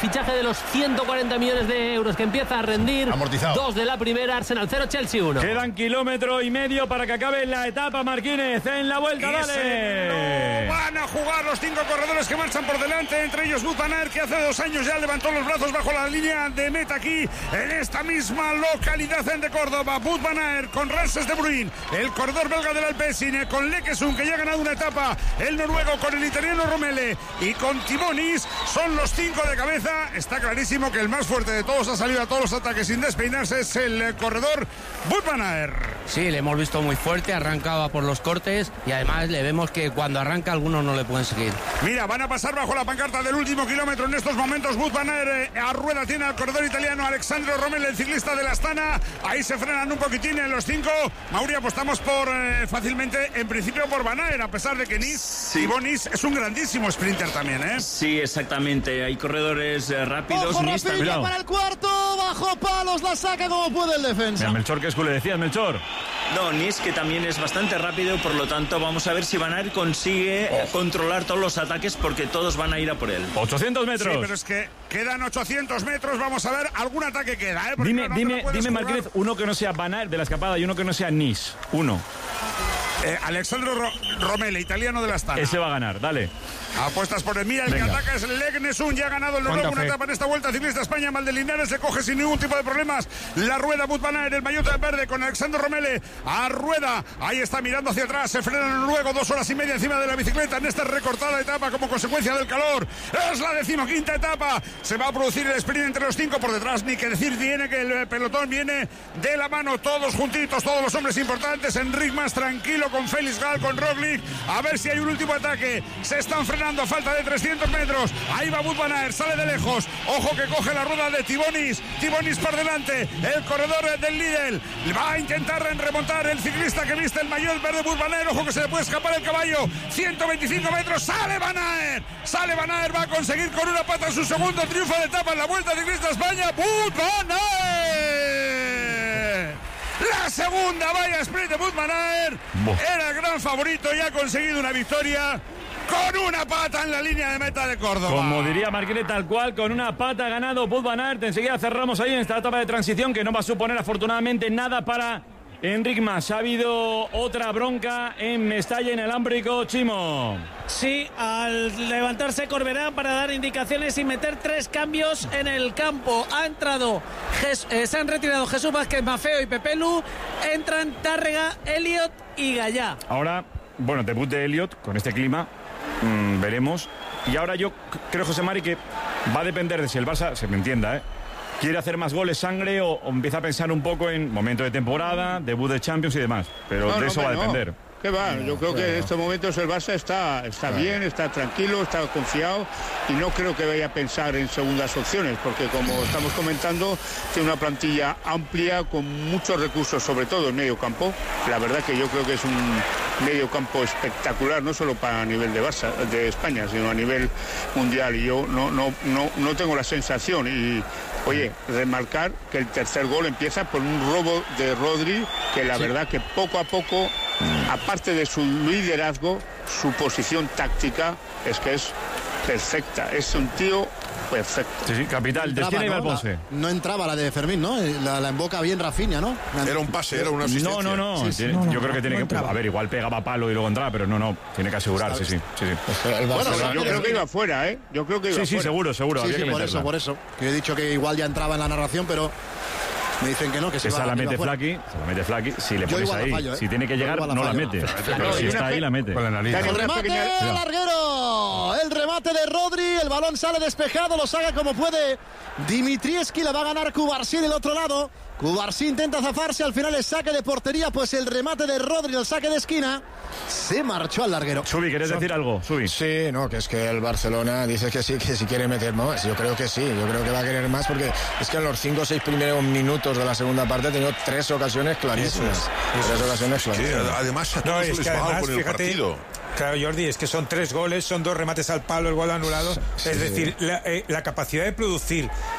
fichaje de los 140 millones de euros que empieza a rendir. Amortizado. 2 de la primera, Arsenal 0, Chelsea 1. Quedan 1,5 kilómetros para que acabe la etapa, Marquínez, en la vuelta, dale. No van a jugar los 5 corredores que marchan por delante, entre ellos Wout van Aert, que hace 2 años ya levantó los brazos bajo la línea de meta aquí, en esta misma localidad de Córdoba. Wout van Aert con Rances de Bruin, el corredor belga del Alpecin, con Lekesund, que ya ha ganado una etapa, el noruego con el italiano Romele y con Timonis, son los 5 de cabeza. Está clarísimo que el más fuerte de todos ha salido a todos los ataques sin despeinarse, es el corredor Wout van Aert. Sí, le hemos visto muy fuerte, arrancaba por los cortes y además le vemos que cuando arranca algunos no le pueden seguir. Mira, van a pasar bajo la pancarta del último kilómetro en estos momentos. Wout van Aert a rueda tiene al corredor italiano Alessandro Romele, el ciclista de la Astana. Ahí se frenan un poquitín en los 5. Mauri, apostamos por fácilmente, en principio, por Van Aert, a pesar de que Thibaut Nice es un grandísimo sprinter también, ¿eh? Sí, exactamente. Hay corredores rápidos. Ojo, Rafinha para el cuarto, bajo palos, la saca como puede el defensa. Mira, Melchor, ¿qué es que le decías, Melchor? No, Nice, que también es bastante rápido, por lo tanto vamos a ver si Van Aert consigue controlar todos los ataques, porque todos van a ir a por él. 800 metros. Sí, pero es que quedan 800 metros, vamos a ver, algún ataque queda, ¿eh? Dime, Marquínez, uno que no sea Van Aert de la escapada y uno que no sea Nice. Uno. Alessandro Romele, italiano de la Astana. Ese va a ganar, dale. Apuestas por el Mira, el que ataca es Leknesund, ya ha ganado el noruego una etapa en esta Vuelta Ciclista España. Maldelinares se coge sin ningún tipo de problemas la rueda. Wout van Aert, el maillot verde con Alessandro Romele a rueda, ahí está mirando hacia atrás, se frena el noruego, 2 horas y media encima de la bicicleta en esta recortada etapa como consecuencia del calor. Es la 15ª etapa, se va a producir el sprint entre los 5 por detrás, ni que decir tiene que el pelotón viene de la mano, todos juntitos, todos los hombres importantes. Enric más tranquilo con Félix Gal, con Roglic, a ver si hay un último ataque. Se están frenando a falta de 300 metros. Ahí va Wout van Aert, sale de lejos. Ojo que coge la rueda de Timonis por delante, el corredor del Lidl. Va a intentar remontar el ciclista que viste el maillot verde Wout van Aert. Ojo que se le puede escapar el caballo. 125 metros, sale Van Aert, va a conseguir con una pata su segundo triunfo de etapa en la Vuelta Ciclista España. Wout van Aert, la segunda valla sprint de Wout van Aert. Era el gran favorito y ha conseguido una victoria con una pata en la línea de meta de Córdoba. Como diría Marquínez, tal cual, con una pata ha ganado Wout van Aert. Enseguida cerramos ahí en esta etapa de transición que no va a suponer afortunadamente nada para Enric Mas. Ha habido otra bronca en Mestalla, en el Ámbrico, Chimo. Sí, al levantarse Corberán para dar indicaciones y meter 3 cambios en el campo. Se han retirado Jesús Vázquez, Mafeo y Pepelu. Entran Tárrega, Elliot y Gallá. Ahora, bueno, debut de Elliot con este clima. Veremos. Y ahora yo creo, José Mari, que va a depender de si el Barça, se me entienda, quiere hacer más goles, sangre, o empieza a pensar un poco en momento de temporada, debut de Champions y demás. Pero de eso va a depender. ¿Qué va? Yo creo que en estos momentos el Barça está bien, está tranquilo, está confiado y no creo que vaya a pensar en segundas opciones, porque como estamos comentando, tiene una plantilla amplia con muchos recursos, sobre todo en medio campo. La verdad que yo creo que es un medio campo espectacular, no solo para a nivel de Barça, de España, sino a nivel mundial. Y yo no tengo la sensación. Y oye, remarcar que el tercer gol empieza por un robo de Rodri, que la verdad que poco a poco, aparte de su liderazgo, su posición táctica es que es perfecta. Es un tío perfecto. Sí, capital. No entraba la de Fermín, ¿no? La emboca bien Rafinha, ¿no? Era un pase, era una asistencia. No. Sí, yo creo que tiene que... A ver, igual pegaba palo y luego entraba, pero no. Tiene que asegurarse, sí. Bueno, yo creo que iba fuera, ¿eh? Yo creo que iba fuera. Seguro. Sí, por eso. Yo he dicho que igual ya entraba en la narración, pero... Me dicen que no, que se la mete Flaky, si le pones ahí, fallo, si tiene que llegar, no la mete. Pero si está ahí, la mete. El remate, larguero. El remate de Rodri, el balón sale despejado, lo saca como puede Dimitrievski, la va a ganar Cubarsí del otro lado. Cubarsí intenta zafarse, al final el saque de portería, pues el remate de Rodri, el saque de esquina, se marchó al larguero. Subi, ¿quieres decir algo? Subi. Sí, no, que es que el Barcelona dice que sí, que si quiere meter más. Yo creo que sí, yo creo que va a querer más, porque es que en los 5 o 6 primeros minutos de la segunda parte ha tenido 3 ocasiones clarísimas. Sí, además a todos les va por el partido. Claro, Jordi, es que son 3 goles, son 2 remates al palo, el gol anulado. Es decir, la capacidad de producir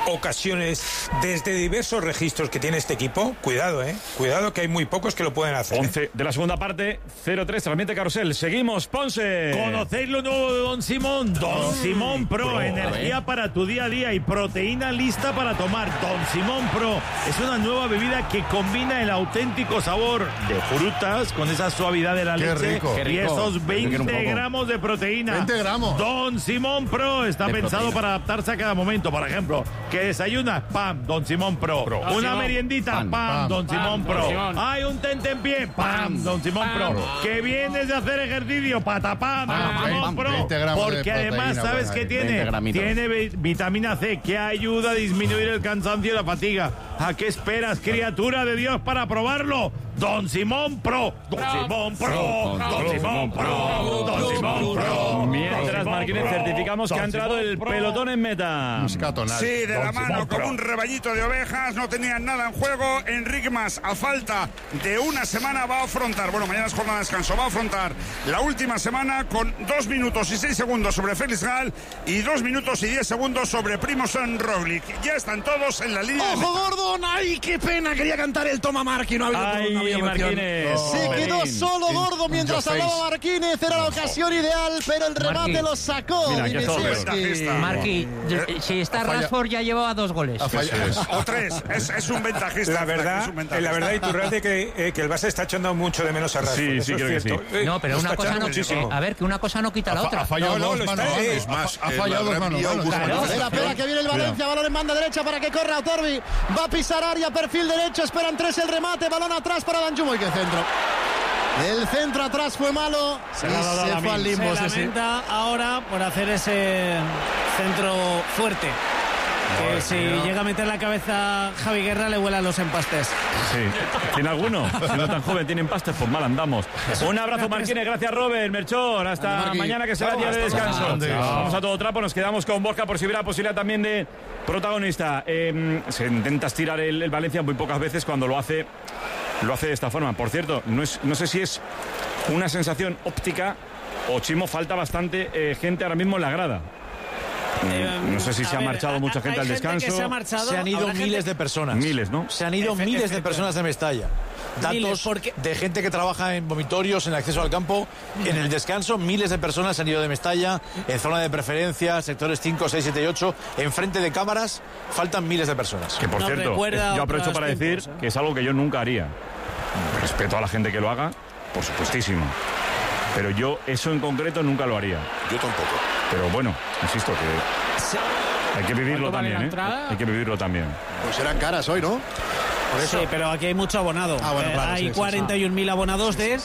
ocasiones desde diversos registros que tiene este equipo. Cuidado, cuidado, que hay muy pocos que lo pueden hacer. 11 de la segunda parte, 0-3, ambiente carrusel. Seguimos, Ponce. ¿Conocéis lo nuevo de Don Simón? Don Simón Pro, energía para tu día a día y proteína lista para tomar. Don Simón Pro es una nueva bebida que combina el auténtico sabor de frutas con esa suavidad de la leche y esos 20 gramos de proteína. 20 gramos. Don Simón Pro está pensado para adaptarse a cada momento. Por ejemplo, que desayunas, ¡pam! Don Simón Pro. Una meriendita, ¡pam! Don Simón Pro. Hay un tentempié, ¡pam! Don Simón Pro. Que vienes de hacer ejercicio, ¡patapam! Don Simón Pro. Porque además, ¿sabes qué tiene? Tiene vitamina C que ayuda a disminuir el cansancio y la fatiga. ¿A qué esperas, criatura de Dios, para probarlo? Don Simón Pro. Don Simón Pro. Don Simón Pro. Don Simón Pro. Mientras, Marquínez, certificamos que ha entrado el pelotón en meta. Sí, de la mano, como un rebañito de ovejas, no tenían nada en juego. Enrique Mas, a falta de una semana, va a afrontar, mañana es jornada de descanso, va a afrontar la última semana con 2 minutos y 6 segundos sobre Félix Gal y 2 minutos y 10 segundos sobre Primož Roglič. Ya están todos en la línea. ¡Ojo, Gordon! ¡Ay, qué pena! Quería cantar el Toma Marquín, no ha habido Marquínez. Se quedó solo Gordo mientras hablaba Marquínez. Era la ocasión ideal, pero el remate lo sacó. Marquí, si está Rashford ya llevaba 2 goles. O 3. Es un ventajista. La verdad, Iturralde, que el Barça está echando mucho de menos a Rashford. Sí, creo que sí. No, pero una cosa no, a ver, que una cosa no quita la otra. Ha fallado dos manos. Ha fallado dos manos. Espera, que viene el Valencia. Balón en banda derecha para que corra Otorbi. Va a pisar área, perfil derecho. Esperan 3 el remate. Balón atrás para Danjuma y que centro. El centro atrás fue malo y se fue al limbo. Se lamenta ahora por hacer ese centro fuerte. Que si llega a meter la cabeza Javi Guerra le vuelan los empastes. Sí. ¿Tiene alguno? Si no tan joven tiene empastes, pues mal andamos. Un abrazo, Marquínez. Gracias, Robert. Melchor. Hasta mañana, que será día de descanso. Vamos a todo trapo. Nos quedamos con Borja por si hubiera posibilidad también de protagonista. Se intenta estirar el Valencia muy pocas veces. Cuando lo hace de esta forma. Por cierto, no sé si es una sensación óptica o, Chimo, falta bastante gente ahora mismo en la grada. No sé si se ha marchado mucha gente al descanso. Se han ido miles de personas. Miles, ¿no? Se han ido miles de personas de Mestalla. Datos de gente que trabaja en vomitorios, en el acceso al campo. En el descanso, miles de personas se han ido de Mestalla, en zona de preferencia, sectores 5, 6, 7 y 8. Enfrente de cámaras, faltan miles de personas. Que, por cierto, yo aprovecho para decir que es algo que yo nunca haría. Respeto a la gente que lo haga, por supuestísimo. Pero yo eso en concreto nunca lo haría. Yo tampoco. Pero bueno, insisto que hay que vivirlo también, ¿eh? Hay que vivirlo también. Pues serán caras hoy, ¿no? Sí, pero aquí hay mucho abonado. Hay 41.000 abonados de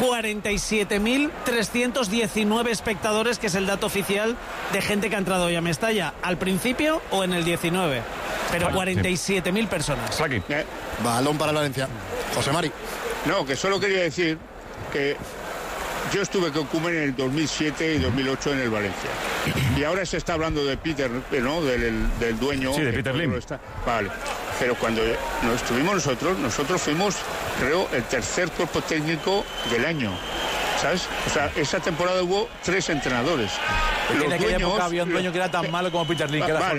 47.319 espectadores, que es el dato oficial de gente que ha entrado hoy a Mestalla, al principio o en el 19. Pero 47.000 personas. Balón para Valencia. José Mari. No, que solo quería decir que yo estuve con Koeman en el 2007 y 2008 en el Valencia. Y ahora se está hablando de Peter, ¿no? Del dueño. Sí, de Peter Lim. Vale. Pero cuando nos estuvimos nosotros fuimos, creo, el tercer cuerpo técnico del año. ¿Sabes? O sea, esa temporada hubo 3 entrenadores. En aquella época había un dueño que era tan malo como Peter Lim, que era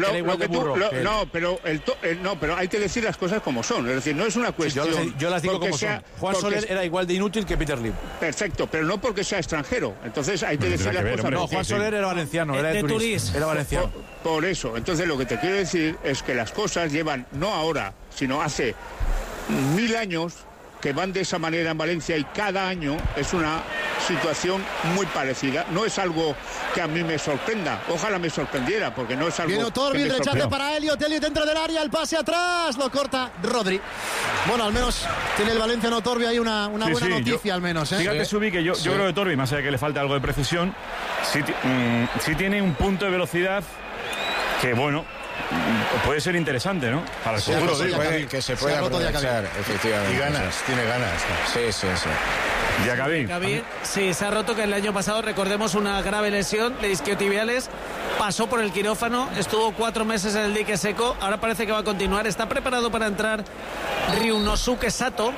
pero hay que decir las cosas como son. Es decir, no es una cuestión. Sí, yo las digo como son. Juan Soler era igual de inútil que Peter Lim. Perfecto, pero no porque sea extranjero. Entonces hay que decir las cosas. No, Juan Soler era valenciano, era de Turís. Era valenciano. Por eso. Entonces lo que te quiero decir es que las cosas llevan, no ahora, sino hace 1000 años, que van de esa manera en Valencia, y cada año es una situación muy parecida. No es algo que a mí me sorprenda. Ojalá me sorprendiera, porque no es algo. Viene Otorbi, el rechace para Elliot dentro del área, el pase atrás, lo corta Rodri. Bueno, al menos tiene el Valencia en Otorbi ahí una buena noticia, al menos. Fíjate, Subi, que yo creo que Otorbi, más allá de que le falta algo de precisión, sí tiene un punto de velocidad que, bueno, puede ser interesante, ¿no? Para el futuro. Que se puede aprovechar, efectivamente. Y tiene ganas. Sí. Diacabí. Sí, se ha roto, que el año pasado, recordemos, una grave lesión de isquiotibiales. Pasó por el quirófano, estuvo 4 meses en el dique seco. Ahora parece que va a continuar. Está preparado para entrar Ryunosuke Sato,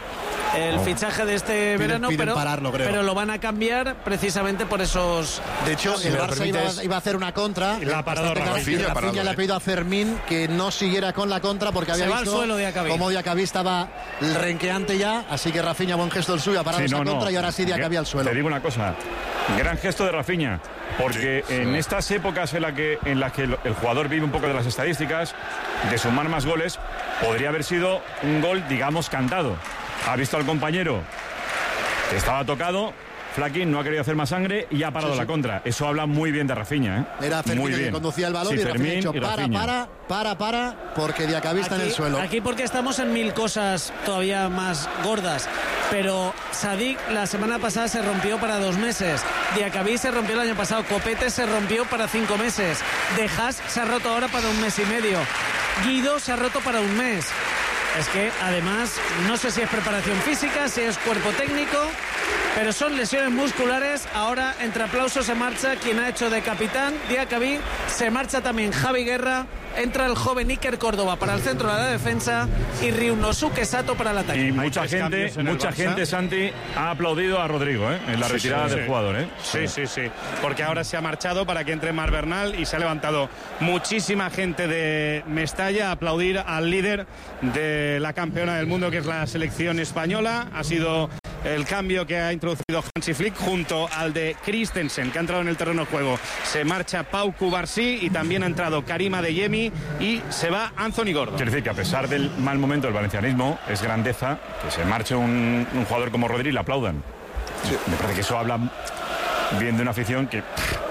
el fichaje de este verano, piden pararlo, pero lo van a cambiar precisamente por esos... De hecho, el Barça iba a hacer una contra. La parado Rafinha le ha pedido a Fermín que no siguiera con la contra porque había visto suelo cómo Diacabí estaba renqueante ya, así que Rafinha, buen gesto el suyo, ha parado esa contra y ahora sí Diacabí al suelo. Te digo una cosa, gran gesto de Rafinha, porque en estas épocas en las que el jugador vive un poco de las estadísticas, de sumar más goles, podría haber sido un gol, digamos, cantado. Ha visto al compañero que estaba tocado, Flaquín no ha querido hacer más sangre y ha parado la contra. Eso habla muy bien de Rafinha, ¿eh? Era Fermín que conducía el balón y Rafinha ha dicho para, porque Diacabí está en el suelo. Aquí porque estamos en mil cosas todavía más gordas. Pero Sadik la semana pasada se rompió para 2 meses. Diacabí se rompió el año pasado. Copete se rompió para 5 meses. De Haas se ha roto ahora para 1 mes y medio. Guido se ha roto para 1 mes. Es que además no sé si es preparación física, si es cuerpo técnico, pero son lesiones musculares. Ahora entre aplausos se marcha quien ha hecho de capitán, Diacabí. Se marcha también Javi Guerra. Entra el joven Iker Córdoba para el centro de la defensa y Ryunosuke Sato para el ataque. Y mucha gente, Santi, ha aplaudido a Rodrigo en la retirada del jugador. Sí. Porque ahora se ha marchado para que entre Mar Bernal y se ha levantado muchísima gente de Mestalla a aplaudir al líder de la campeona del mundo, que es la selección española. Ha sido el cambio que ha introducido Hansi Flick junto al de Christensen, que ha entrado en el terreno de juego. Se marcha Pau Cubarsí y también ha entrado Karim Adeyemi y se va Anthony Gordon. Quiere decir que a pesar del mal momento del valencianismo, es grandeza que se marche un jugador como Rodri y le aplaudan. Sí. Me parece que eso habla bien de una afición que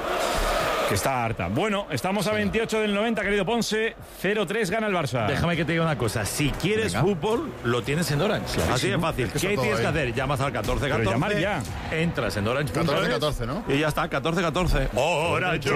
está harta. Bueno, estamos a 28 del 90, querido Ponce. 0-3 gana el Barça. Déjame que te diga una cosa. Si quieres fútbol, lo tienes en Orange. Clarísimo. Así de fácil. ¿Qué tienes que hacer? Llamas al 1414. Pero llamar ya. Entras en Orange. 1414, ¿no? Y ya está, 1414. Orange.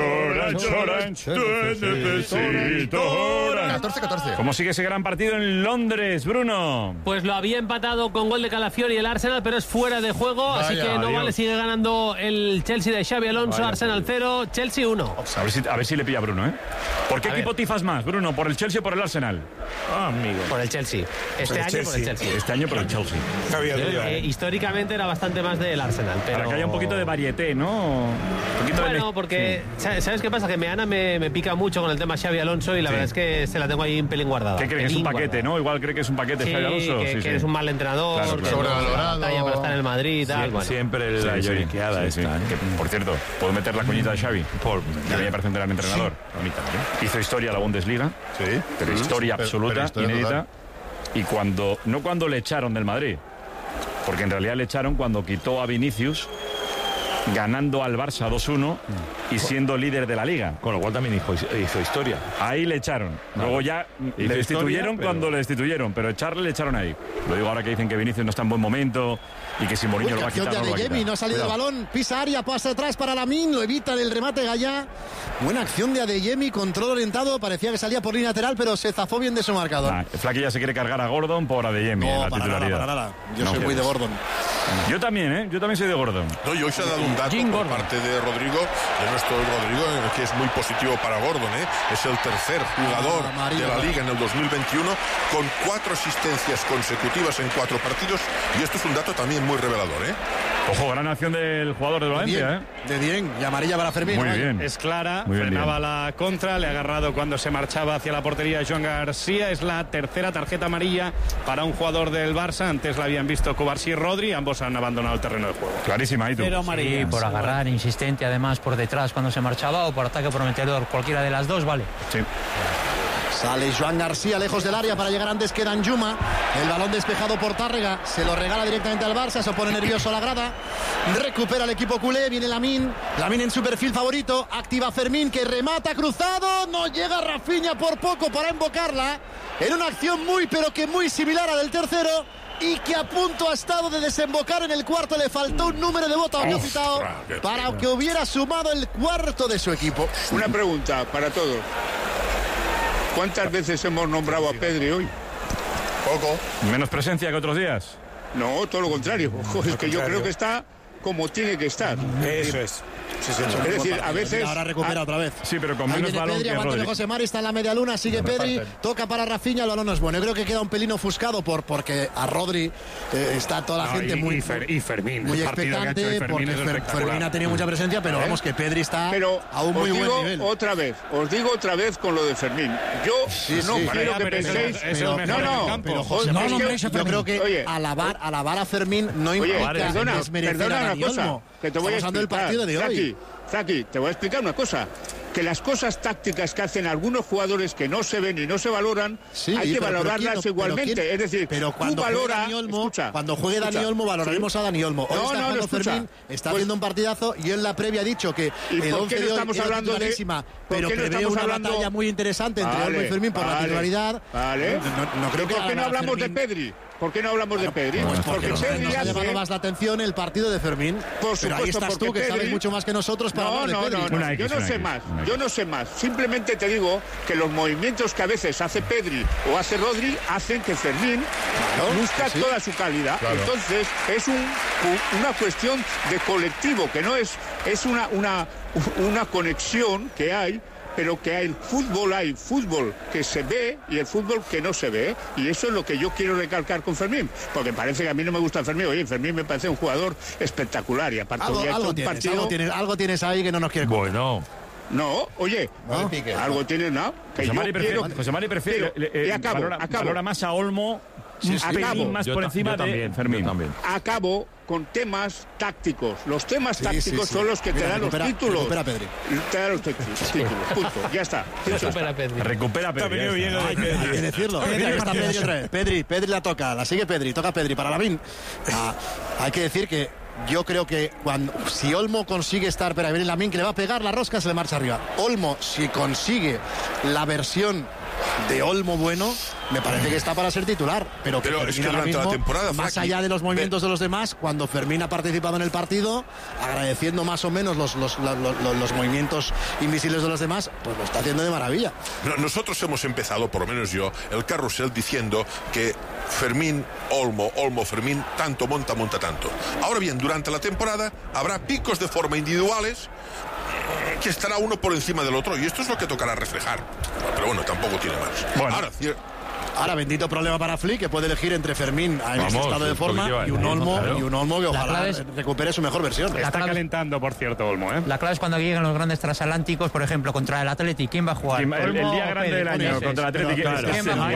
Te necesito Orange. 1414. ¿Cómo sigue ese gran partido en Londres, Bruno? Pues lo había empatado con gol de Calafiori el Arsenal, pero es fuera de juego, así que no vale. Sigue ganando el Chelsea de Xabi Alonso. Arsenal 0, Chelsea 1. A ver si le pilla Bruno, ¿eh? ¿Por qué equipo tifas más, Bruno? ¿Por el Chelsea o por el Arsenal? Amigo. Por el Chelsea. Este año por el Chelsea. Este año por el Chelsea. Históricamente era bastante más del Arsenal. Pero... Para que haya un poquito de varieté, ¿no? Porque ¿sabes qué pasa? Que Meana me pica mucho con el tema Xabi Alonso y la verdad es que se la tengo ahí un pelín guardada. ¿Qué cree que es un paquete, no? Igual cree que es un paquete Xabi Alonso. Que eres un mal entrenador, sobrevalorado. Batalla para estar en el Madrid y tal. Siempre la lloriqueada esta. Por cierto, ¿puedo meter la coñita de Xavi? A mí me parece un gran entrenador. Hizo historia a la Bundesliga, pero historia absoluta, inédita. Y no cuando le echaron del Madrid, porque en realidad le echaron cuando quitó a Vinicius, ganando al Barça 2-1 y siendo líder de la Liga. Con lo cual también hizo historia. Ahí le echaron. Luego ya le destituyeron cuando le destituyeron, pero le echaron ahí. Lo digo ahora que dicen que Vinicius no está en buen momento y que si Mourinho lo va a quitar, no lo va a quitar. No ha salido el balón, pisa área, pasa atrás para Lamine, lo evita del remate Gallá. Buena acción de Adeyemi, control orientado, parecía que salía por línea lateral, pero se zafó bien de su marcador. Flaky ya se quiere cargar a Gordon por Adeyemi en la titularidad. Para nada. Yo soy muy de Gordon. Yo también, yo también soy de Gordon. No, y hoy se ha dado un dato por parte de Rodrigo, de nuestro Rodrigo, que es muy positivo para Gordon, es el tercer jugador de la Liga en el 2021 con 4 asistencias consecutivas en 4 partidos, y esto es un dato también muy revelador. Ojo, gran acción del jugador de Valencia. De bien, y amarilla para Fermín. Muy bien. Es clara, frenaba la contra, le ha agarrado cuando se marchaba hacia la portería de Joan García. Es la tercera tarjeta amarilla para un jugador del Barça. Antes la habían visto Cubarsí y Rodri, ambos han abandonado el terreno de juego. Clarísima, ¿y tú? Sí, por agarrar, insistente además por detrás cuando se marchaba, o por ataque prometedor, cualquiera de las dos, vale. Sí. Sale Joan García lejos del área para llegar antes que Danjuma. El balón despejado por Tárrega. Se lo regala directamente al Barça. Se pone nervioso a la grada. Recupera el equipo culé. Viene Lamine. Lamine en su perfil favorito. Activa Fermín, que remata cruzado. No llega Rafinha por poco para invocarla. En una acción muy pero que muy similar a del tercero. Y que a punto ha estado de desembocar en el cuarto. Le faltó un número de bota para que hubiera sumado el cuarto de su equipo. Una pregunta para todos. ¿Cuántas veces hemos nombrado a Pedri hoy? Poco. ¿Menos presencia que otros días? No, todo lo contrario. Ojo, es que yo creo que está como tiene que estar. Eso es. Es decir, a veces... Ahora recupera otra vez. Sí, pero con menos balón Pedri, que aguanta Rodri. José Mari, está en la media luna, sigue Pedri, toca para Rafinha, el balón no es bueno. Yo creo que queda un pelín ofuscado porque a Rodri está toda la gente muy Fermín, muy expectante, porque Fermín ha tenido mucha presencia, pero vamos, que Pedri está a un muy buen nivel. Os digo otra vez con lo de Fermín. Yo no quiero que penséis... Yo creo que alabar a Fermín no implica desmerecer a Dani Olmo. Que te voy a explicar, el partido de hoy. Zaki, te voy a explicar una cosa. Que las cosas tácticas que hacen algunos jugadores que no se ven y no se valoran, hay que valorarlas igualmente. Es decir, pero cuando juegue Dani Olmo, valoraremos a Dani Olmo. Hoy está jugando Fermín, está haciendo un partidazo y en la previa ha dicho que el 11 de hoy era titularísima, pero prevé una batalla muy interesante entre Olmo y Fermín por la titularidad. No creo que... ¿Por qué no hablamos de Pedri? ¿Por qué no hablamos de Pedri? Porque Pedri nos ha llamado más la atención el partido de Fermín. Pero ahí estás tú, que sabes mucho más que nosotros para hablar de Pedri. Yo no sé más. Simplemente te digo que los movimientos que a veces hace Pedri o hace Rodri hacen que Fermín luzca toda su calidad. Claro. Entonces es una cuestión de colectivo, que no es una conexión que hay. Pero que hay fútbol que se ve y el fútbol que no se ve, y eso es lo que yo quiero recalcar con Fermín, porque parece que a mí no me gusta Fermín. Oye, Fermín me parece un jugador espectacular y aparte algo tienes ahí que no nos quiere. Bueno. No, oye, algo tienes, ¿no? José Mari prefiere valora más a Olmo un pelín más por encima de Fermín. Acabo con temas tácticos. Los temas tácticos son los que te dan los títulos. Recupera Pedri. Te dan los títulos, punto. Ya está. Recupera Pedri. Hay que decirlo. Pedri la toca, la sigue Pedri, toca Pedri para Lavín. Hay que decir que yo creo que si Olmo consigue estar, pero a ver, Lamin que le va a pegar la rosca, se le marcha arriba. Olmo, si consigue la versión de Olmo bueno, me parece que está para ser titular, pero es que durante la temporada, más allá de los movimientos de los demás, cuando Fermín ha participado en el partido, agradeciendo más o menos los movimientos invisibles de los demás, pues lo está haciendo de maravilla. Nosotros hemos empezado, por lo menos yo, el carrusel diciendo que Fermín, Olmo, Fermín, tanto monta tanto. Ahora bien, durante la temporada habrá picos de forma individuales que estará uno por encima del otro, y esto es lo que tocará reflejar. Pero bueno, tampoco tiene más. Bueno. Ahora, bendito problema para Flick, que puede elegir entre Fermín en este estado de forma y un Olmo que ojalá recupere su mejor versión. Está calentando, por cierto, Olmo. La clave es cuando lleguen los grandes transatlánticos, por ejemplo, contra el Athletic. ¿Quién va a jugar? El día grande del año contra el Athletic. ¿Quién va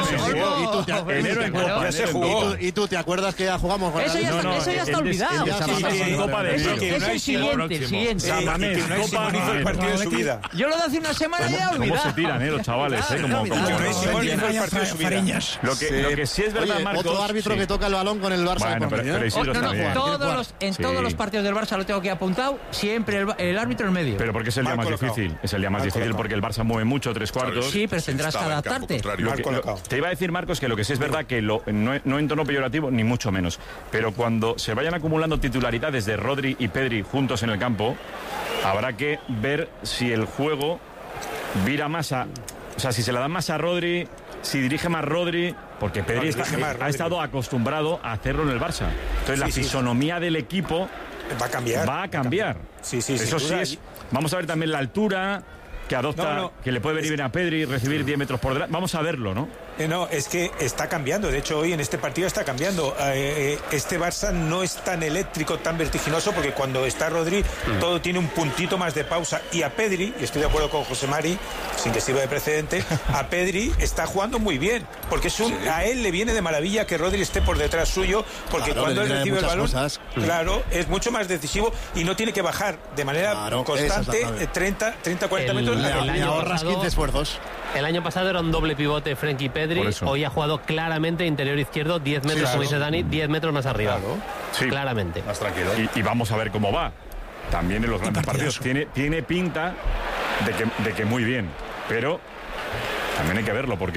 a jugar? ¿Y tú te acuerdas que ya jugamos con Eso ya está olvidado. Eso es el siguiente. El partido de su vida. Yo lo de hace una semana ya he olvidado. ¿Cómo se tiran los chavales? Lo que sí es verdad, Marcos, otro árbitro que toca el balón con el Barça. En todos los partidos del Barça lo tengo que apuntado, siempre el árbitro en medio. Pero porque es el día más difícil. Es el día más difícil porque el Barça mueve mucho, 3/4. Sí, pero tendrás que adaptarte. Te iba a decir, Marcos, que lo que sí es verdad que no en tono peyorativo, ni mucho menos. Pero cuando se vayan acumulando titularidades de Rodri y Pedri juntos en el campo, habrá que ver si el juego vira más a... O sea, si se la dan más a Rodri, si dirige más Rodri, porque Pedri ha estado acostumbrado a hacerlo en el Barça. Entonces la fisonomía del equipo va a cambiar. Sí, eso sí es. Vamos a ver también la altura que adopta, que le puede venir bien a Pedri, recibir 10 metros por delante. Vamos a verlo, ¿no? No, es que está cambiando. De hecho, hoy en este partido está cambiando. Este Barça no es tan eléctrico, tan vertiginoso, porque cuando está Rodri, todo tiene un puntito más de pausa. Y a Pedri, y estoy de acuerdo con José Mari, sin que sirva de precedente, a Pedri está jugando muy bien. Porque a él le viene de maravilla que Rodri esté por detrás suyo, porque cuando él recibe el balón, es mucho más decisivo y no tiene que bajar de manera constante 30-40 metros. Le ahorras 15 esfuerzos. El año pasado era un doble pivote Frenkie Pedri. Hoy ha jugado claramente interior izquierdo, 10 metros, como dice Dani, 10 metros más arriba. Claramente. Más tranquilo. Y vamos a ver cómo va. También en los grandes partidos. Tiene pinta de que muy bien. Pero también hay que verlo, porque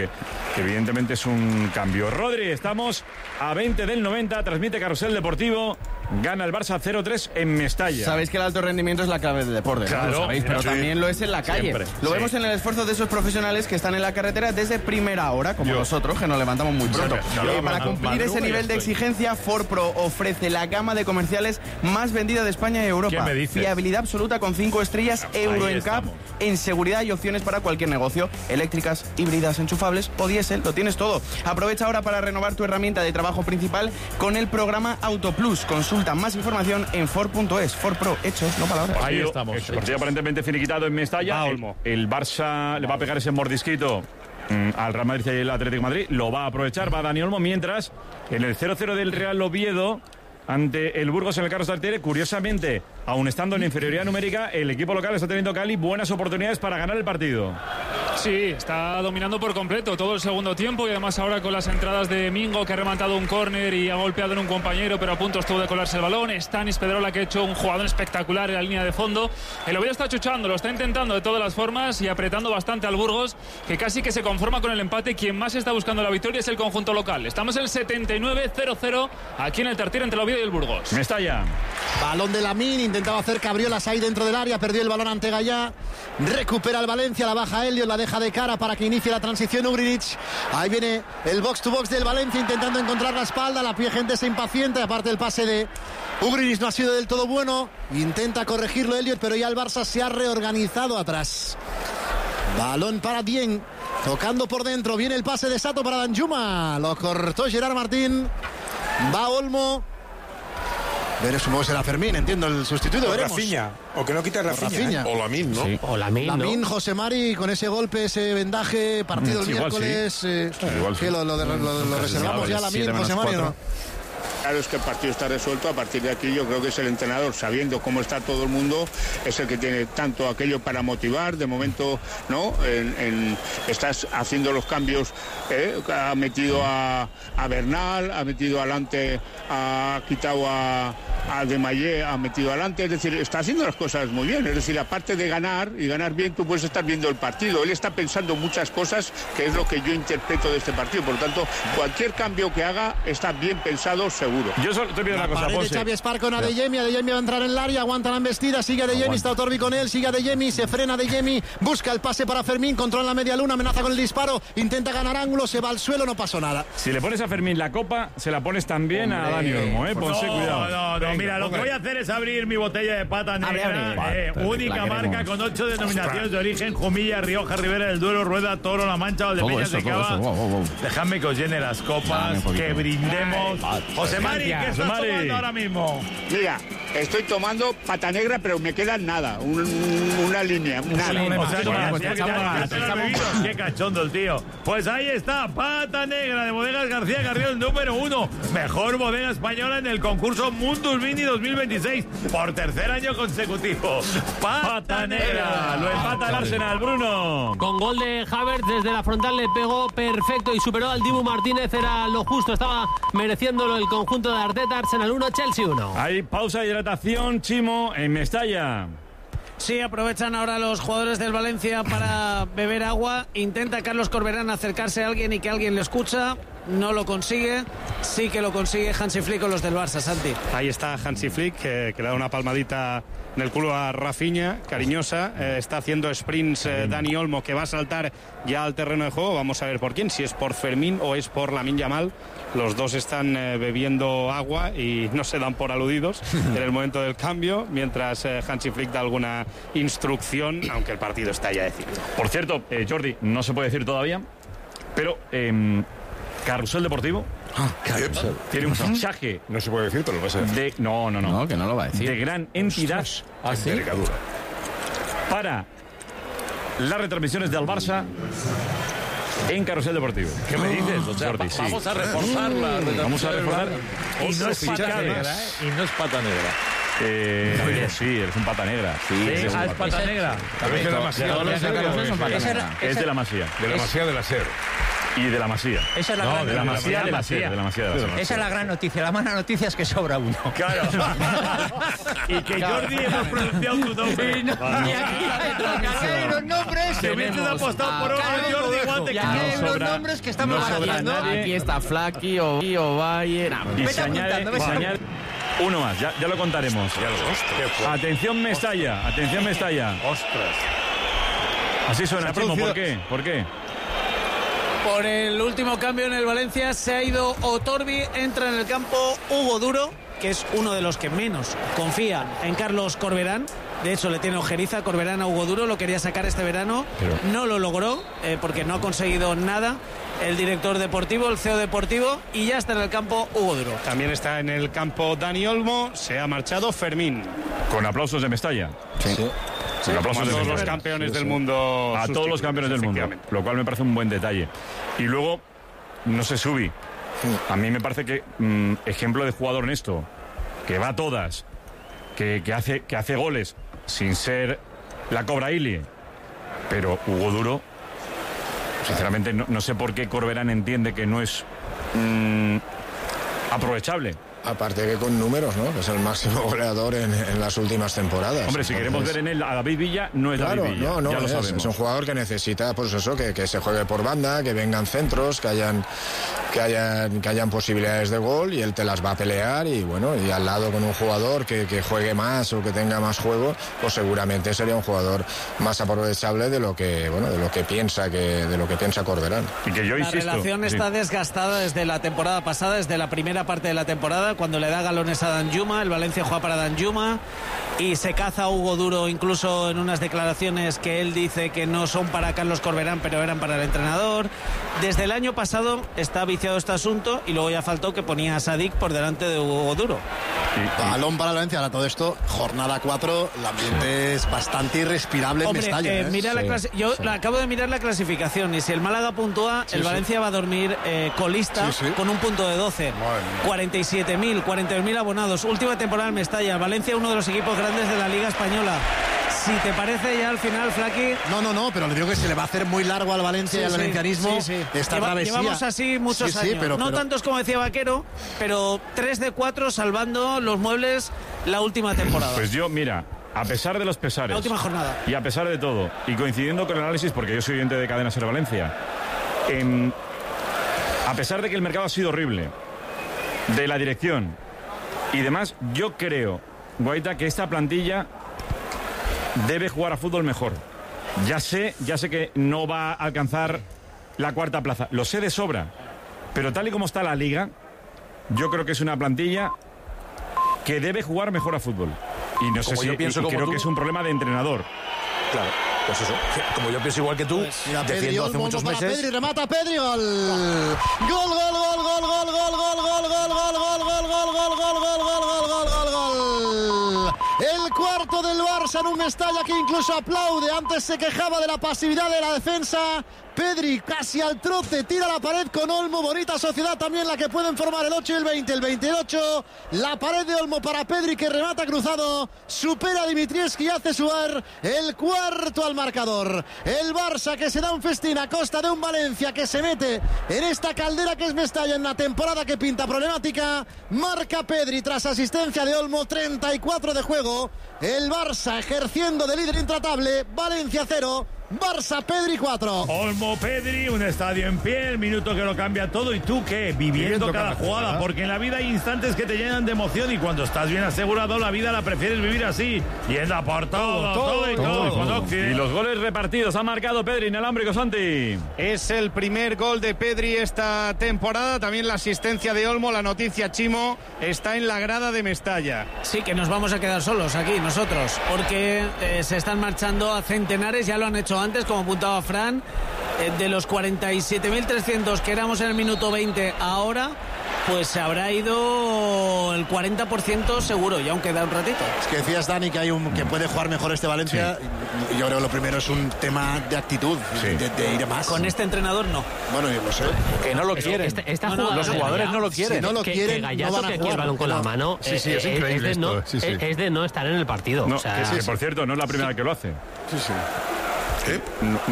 que evidentemente es un cambio. Rodri, estamos a 20 del 90, transmite Carrusel Deportivo, gana el Barça 0-3 en Mestalla. Sabéis que el alto rendimiento es la clave del deporte, claro, ¿no? Lo sabéis, pero también lo es en la calle. Siempre, lo vemos en el esfuerzo de esos profesionales que están en la carretera desde primera hora, como nosotros, que nos levantamos muy pronto. Para cumplir ese nivel de exigencia, Ford Pro ofrece la gama de comerciales más vendida de España y Europa. ¿Qué me dices? Fiabilidad absoluta con 5 estrellas Euro NCAP en seguridad y opciones para cualquier negocio. Eléctricas, híbridas, enchufables o diésel, lo tienes todo. Aprovecha ahora para renovar tu herramienta de trabajo principal con el programa AutoPlus. Consulta más información en Ford.es. Ford Pro, hechos, no palabras. Ahí estamos. El partido aparentemente finiquitado en Mestalla. El Barça le va a pegar ese mordisquito al Real Madrid y el Atlético de Madrid. Lo va a aprovechar, va Dani Olmo. Mientras, en el 0-0 del Real Oviedo ante el Burgos en el Carlos Tartiere, curiosamente, aun estando en inferioridad numérica, el equipo local está teniendo Cali buenas oportunidades para ganar el partido. Sí, está dominando por completo todo el segundo tiempo y además ahora con las entradas de Mingo, que ha rematado un córner y ha golpeado en un compañero, pero a punto estuvo de colarse el balón. Stanis Pedrola, que ha hecho un jugador espectacular en la línea de fondo. El Oviedo está chuchando, lo está intentando de todas las formas y apretando bastante al Burgos, que casi que se conforma con el empate. Quien más está buscando la victoria es el conjunto local. Estamos en el 79-0-0 aquí en el Tartiere entre el Oviedo y el Burgos. Mestalla. Balón de Lamine, intentaba hacer cabriolas ahí dentro del área, perdió el balón ante Gallá, recupera el Valencia, la baja Elliot, la deja de cara para que inicie la transición Ugrinic. Ahí viene el box to box del Valencia intentando encontrar la espalda, la gente se impaciente, aparte el pase de Ugrinic no ha sido del todo bueno, intenta corregirlo Elliot, pero ya el Barça se ha reorganizado atrás. Balón para Dieng, tocando por dentro, viene el pase de Sato para Danjuma, lo cortó Gerard Martín, va Olmo. Supongo que será Fermín, entiendo el sustituto. O veremos. Rafinha, o que no quita Rafinha. O Lamine, ¿no? Sí. O Lamine, ¿no? José Mari, con ese golpe, ese vendaje, partido el miércoles. Sí. Que lo reservamos ya a Lamine, José Mari, ¿no? Claro, es que el partido está resuelto. A partir de aquí yo creo que es el entrenador, sabiendo cómo está todo el mundo, es el que tiene tanto aquello para motivar. De momento, ¿no? Estás haciendo los cambios, ha metido a Bernal, ha metido adelante, ha quitado a Demayé, ha metido adelante. Es decir, está haciendo las cosas muy bien. Es decir, aparte de ganar y ganar bien, tú puedes estar viendo el partido. Él está pensando muchas cosas, que es lo que yo interpreto de este partido. Por lo tanto, cualquier cambio que haga está bien pensado, seguro. Yo solo te pido una cosa, José. Xavi Espar con Adeyemi va a entrar en el área, aguanta la embestida, sigue Adeyemi, está Otorbi con él, sigue Adeyemi, se frena Adeyemi, busca el pase para Fermín, controla la media luna, amenaza con el disparo, intenta ganar ángulo, se va al suelo, no pasó nada. Si le pones a Fermín la copa, se la pones también a Dani Olmo, Ponse cuidado. No, mira, lo que voy a hacer es abrir mi botella de pata negra, única marca con 8 denominaciones de origen: Jumilla, Rioja, Ribera del Duero, Rueda, Toro, La Mancha, Valdepeñas de Cava. Dejadme que os llene las copas, que brindemos. José Mari, ¿qué estás tomando ahora mismo? Mira, estoy tomando pata negra, pero me queda nada, una línea. Qué cachondo el tío. Pues ahí está, pata negra de Bodegas García Carrión, número 1. Mejor bodega española en el concurso Mundus Mini 2026 por tercer año consecutivo. Pata negra. Lo empata el Arsenal, Bruno. Con gol de Havertz desde la frontal le pegó perfecto y superó al Dibu Martínez. Era lo justo, estaba mereciéndolo el conjunto de Arteta. Arsenal 1, Chelsea 1. Hay pausa de hidratación, Chimo, en Mestalla. Sí, aprovechan ahora los jugadores del Valencia para beber agua. Intenta Carlos Corberán acercarse a alguien y que alguien le escucha. No lo consigue. Sí que lo consigue Hansi Flick con los del Barça, Santi. Ahí está Hansi Flick, que le da una palmadita en el culo a Rafinha, cariñosa. Está haciendo sprints Dani Olmo, que va a saltar ya al terreno de juego. Vamos a ver por quién, si es por Fermín o es por Lamine Yamal. Los dos están bebiendo agua y no se dan por aludidos en el momento del cambio, mientras Hansi Flick da alguna instrucción, aunque el partido está ya decidido. Por cierto, Jordi, no se puede decir todavía, pero Carrusel Deportivo tiene un fichaje. No se puede decir, pero lo vas a decir. No, que no lo va a decir. De gran entidad. Envergadura. Para las retransmisiones del Barça en Carrusel Deportivo. ¿Qué me dices? O sea, Jordi, sí. vamos a reforzar la Vamos a reforzar. Y no es pata negra, Y no es pata negra. Sí, eres un pata negra. Sí, es pata negra. Es de la Masía. Es de la Masía. De la Masía de la SER. y de la Masía. Esa es la gran de la noticia. Masía de la Ser. Esa es la gran noticia. La mala noticia es que sobra uno. Claro. Y que Jordi hemos pronunciado tu nombre. Sí, no. Y aquí los nombres. Si hubieses apostado por otro Jordi, igual te quedas. Los nombres que estamos haciendo. Aquí está Flaky, Ovalle. Y se añade uno más, ya lo contaremos. Atención Mestalla. Ostras. Así suena, Chimo, ¿por qué? Por el último cambio en el Valencia se ha ido Otorbi, entra en el campo Hugo Duro, que es uno de los que menos confía en Carlos Corberán. De hecho, le tiene ojeriza Corberán a Hugo Duro, lo quería sacar este verano, no lo logró porque no ha conseguido nada el director deportivo, el CEO deportivo, y ya está en el campo Hugo Duro. También está en el campo Dani Olmo, se ha marchado Fermín. Con aplausos de Mestalla. Sí. Con aplausos de todos Mestalla. los campeones del mundo. A todos los campeones del mundo, lo cual me parece un buen detalle. Y luego, no sé, Subi, a mí me parece que ejemplo de jugador honesto, que va a todas, que hace goles sin ser la Cobra Ili, pero Hugo Duro, sinceramente no sé por qué Corberán entiende que no es aprovechable. Aparte que con números, ¿no? Que es el máximo goleador en las últimas temporadas. Hombre, si queremos ver en él a David Villa, no es claro, David Villa. No, ya lo sabemos. es un jugador que necesita, pues eso, que se juegue por banda, que vengan centros, que hayan posibilidades de gol, y él te las va a pelear, y bueno, y al lado con un jugador que juegue más o que tenga más juego, pues seguramente sería un jugador más aprovechable de lo que piensa Corberán. Y que yo la relación está desgastada desde la temporada pasada, desde la primera parte de la temporada, cuando le da galones a Danjuma. El Valencia juega para Danjuma y se caza a Hugo Duro, incluso en unas declaraciones que él dice que no son para Carlos Corberán, pero eran para el entrenador. Desde el año pasado está viciado este asunto, y luego ya faltó que ponía a Sadik por delante de Hugo Duro. Balón para el Valencia. Ahora todo esto, jornada 4, el ambiente es bastante irrespirable en Mestalla. Mira yo acabo de mirar la clasificación, y si el Málaga puntúa, el Valencia va a dormir colista con un punto de 12. 42.000 abonados. Última temporada en Mestalla. Valencia, uno de los equipos grandes de la Liga Española. Si te parece, ya al final, Flaky... No, pero le digo que se le va a hacer muy largo al Valencia y al valencianismo esta travesía. Llevamos así muchos años. No tantos como decía Vaquero, pero 3 de 4 salvando los muebles la última temporada. Pues yo, mira, a pesar de los pesares... La última jornada. Y a pesar de todo, y coincidiendo con el análisis, porque yo soy oyente de Cadena Ser Valencia, a pesar de que el mercado ha sido horrible, de la dirección y demás, yo creo, Guaita, que esta plantilla debe jugar a fútbol mejor. Ya sé que no va a alcanzar la 4ª plaza, lo sé de sobra, pero tal y como está la liga, yo creo que es una plantilla que debe jugar mejor a fútbol. Y no sé si creo que es un problema de entrenador. Claro, pues eso. Como yo pienso igual que tú, defiendo hace muchos meses. Pedri, remata Pedri, gol. Gol. El cuarto del Barça en un Mestalla que incluso aplaude. Antes se quejaba de la pasividad de la defensa. Pedri casi al trote, tira la pared con Olmo. Bonita sociedad también la que pueden formar el 8 y el 20. El 28, la pared de Olmo para Pedri, que remata cruzado. Supera a Dimitrievski y hace suar el cuarto al marcador. El Barça que se da un festín a costa de un Valencia que se mete en esta caldera que es Mestalla en la temporada que pinta problemática. Marca Pedri tras asistencia de Olmo. 34 de juego. El Barça ejerciendo de líder intratable. Valencia 0. Barça, Pedri 4. Olmo, Pedri, un estadio en pie, el minuto que lo cambia todo. ¿Y tú qué? Viviendo cada jugada, porque en la vida hay instantes que te llenan de emoción, y cuando estás bien asegurado, la vida la prefieres vivir así. Yendo a por todo. Y los goles repartidos ha marcado Pedri, inalámbrico, Santi. Es el primer gol de Pedri esta temporada, también la asistencia de Olmo. La noticia, Chimo, está en la grada de Mestalla. Sí, que nos vamos a quedar solos aquí nosotros, porque se están marchando a centenares, ya lo han hecho antes, como apuntaba Fran, de los 47.300 que éramos en el minuto 20 ahora, pues se habrá ido el 40% seguro, y aún queda un ratito. Es que decías, Dani, que que puede jugar mejor este Valencia. Sí. Yo creo que lo primero es un tema de actitud, de ir más. Con este entrenador no. Bueno, yo lo sé. Que no lo quieren. Los jugadores no lo quieren. Si no lo quieren, que Gallardo, que quiere el balón con la mano, es increíble es de no estar en el partido. No, que por cierto, no es la primera que lo hace. ¿Qué?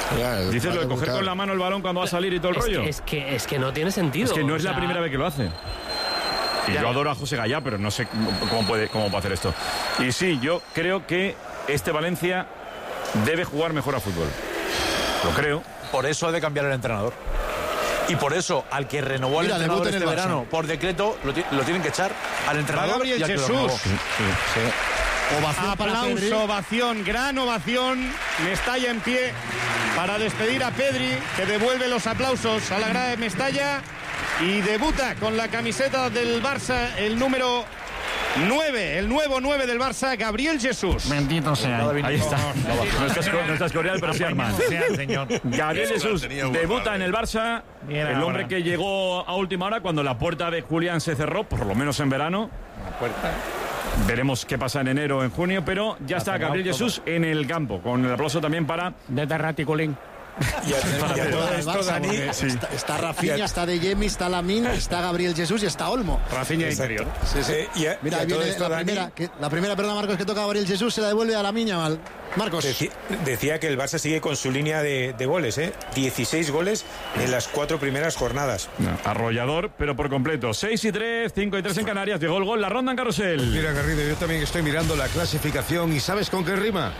Dices lo de coger con la mano el balón cuando va a salir y todo el rollo. Es que no tiene sentido. Es que no es la primera vez que lo hace. Y yo adoro a José Gallá, pero no sé cómo puede hacer esto. Y sí, yo creo que este Valencia debe jugar mejor a fútbol. Lo creo. Por eso ha de cambiar el entrenador. Y por eso, al que renovó el entrenador este verano, por decreto, lo tienen que echar al entrenador. Gabriel Jesús. Ovación, aplauso, ovación, gran ovación. Mestalla en pie para despedir a Pedri, que devuelve los aplausos a la grada de Mestalla y debuta con la camiseta del Barça, el número 9, el nuevo 9 del Barça, Gabriel Jesús. Bendito sea. Ahí está. No estás coreal, pero sí Armand. Gabriel Jesús debuta en el Barça. El hombre que llegó a última hora cuando la puerta de Julián se cerró, por lo menos en verano. La puerta. Veremos qué pasa en enero o en junio, pero ya está Gabriel Jesús en el campo, con el aplauso también para de Terraticulín. Está Rafinha, está De Jemi, está Lamín, está Gabriel Jesús y está Olmo. Rafinha interior. Mira, viene la primera, perdón, Marcos, que toca a Gabriel Jesús, se la devuelve a Lamín Yamal. Marcos. Decía que el Barça sigue con su línea de goles, 16 goles en las 4 primeras jornadas. Arrollador, pero por completo. 6-3, 5-3 en Canarias. Llegó el gol, la ronda en Carrusel. Mira, Garrido, yo también estoy mirando la clasificación y ¿sabes con qué rima?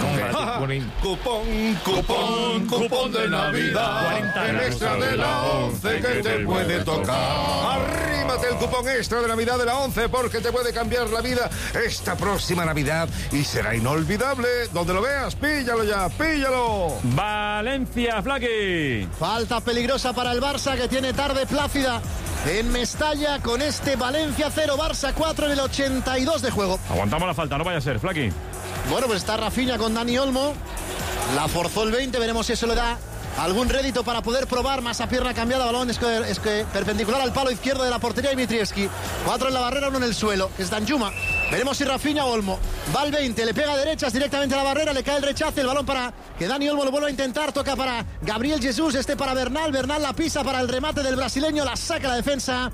Cupón de Navidad. El extra de la 11 que te puede tocar. Arrímate el cupón extra de Navidad de la 11 porque te puede cambiar la vida esta próxima Navidad y será inolvidable. Donde lo veas, píllalo ya, píllalo. Valencia, Flaqui. Falta peligrosa para el Barça, que tiene tarde plácida en Mestalla con este Valencia 0, Barça 4 en el 82 de juego. Aguantamos la falta, no vaya a ser, Flaqui. Bueno, pues está Rafinha con Dani Olmo. La forzó el 20, veremos si eso le da algún rédito para poder probar. Más a pierna cambiada, balón es que perpendicular al palo izquierdo de la portería de Dimitrievski. 4 en la barrera, 1 en el suelo, que es Danjuma. Veremos si Rafinha o Olmo. Va al 20, le pega a derechas directamente a la barrera, le cae el rechace, el balón para que Dani Olmo lo vuelva a intentar, toca para Gabriel Jesús, para Bernal, Bernal la pisa para el remate del brasileño, la saca la defensa.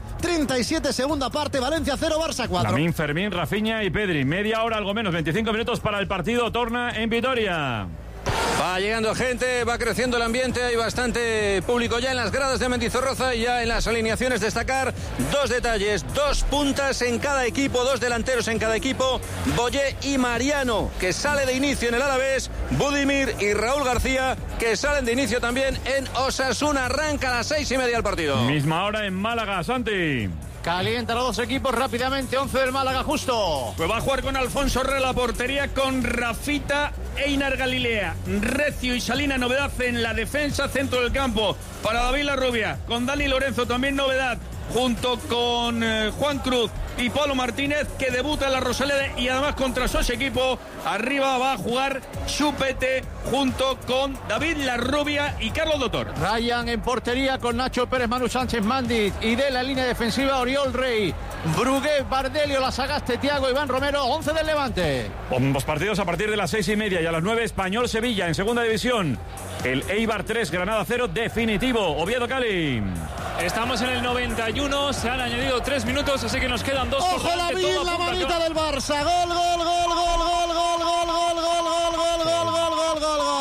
37 segunda parte, Valencia 0, Barça 4. Lamín, Fermín, Rafinha y Pedri. Media hora, algo menos, 25 minutos para el partido, torna en Vitoria. Va llegando gente, va creciendo el ambiente, hay bastante público ya en las gradas de Mendizorroza y ya en las alineaciones destacar 2 detalles, 2 puntas en cada equipo, 2 delanteros en cada equipo, Boyé y Mariano, que sale de inicio en el Alavés, Budimir y Raúl García, que salen de inicio también en Osasuna. Arranca a las 6:30 el partido. Misma hora en Málaga, Santi. Calienta los 2 equipos rápidamente, 11 del Málaga justo. Pues va a jugar con Alfonso Herrera la portería, con Rafita, Einar Galilea, Recio y Salina, novedad en la defensa, centro del campo para David Larrubia, con Dani Lorenzo también novedad, junto con Juan Cruz y Pablo Martínez, que debuta en la Rosaleda y además contra su equipo. Arriba va a jugar Chupete junto con David Larrubia y Carlos Dotor. Ryan en portería con Nacho Pérez, Manu Sánchez, Mandit, y de la línea defensiva Oriol Rey, Brugué, Bardelio, La Sagaste, Thiago, Iván Romero, 11 del Levante. Ambos partidos a partir de las 6:30 y a las 9 Español-Sevilla en segunda división. El Eibar 3, Granada 0 definitivo. Oviedo, Cali. Estamos en el 91, se han añadido 3 minutos, así que nos quedan 2. ¡Ojo la bien, la manita del Barça! ¡Gol, gol, gol, gol, gol, gol, gol, gol, gol, gol, gol, gol, gol,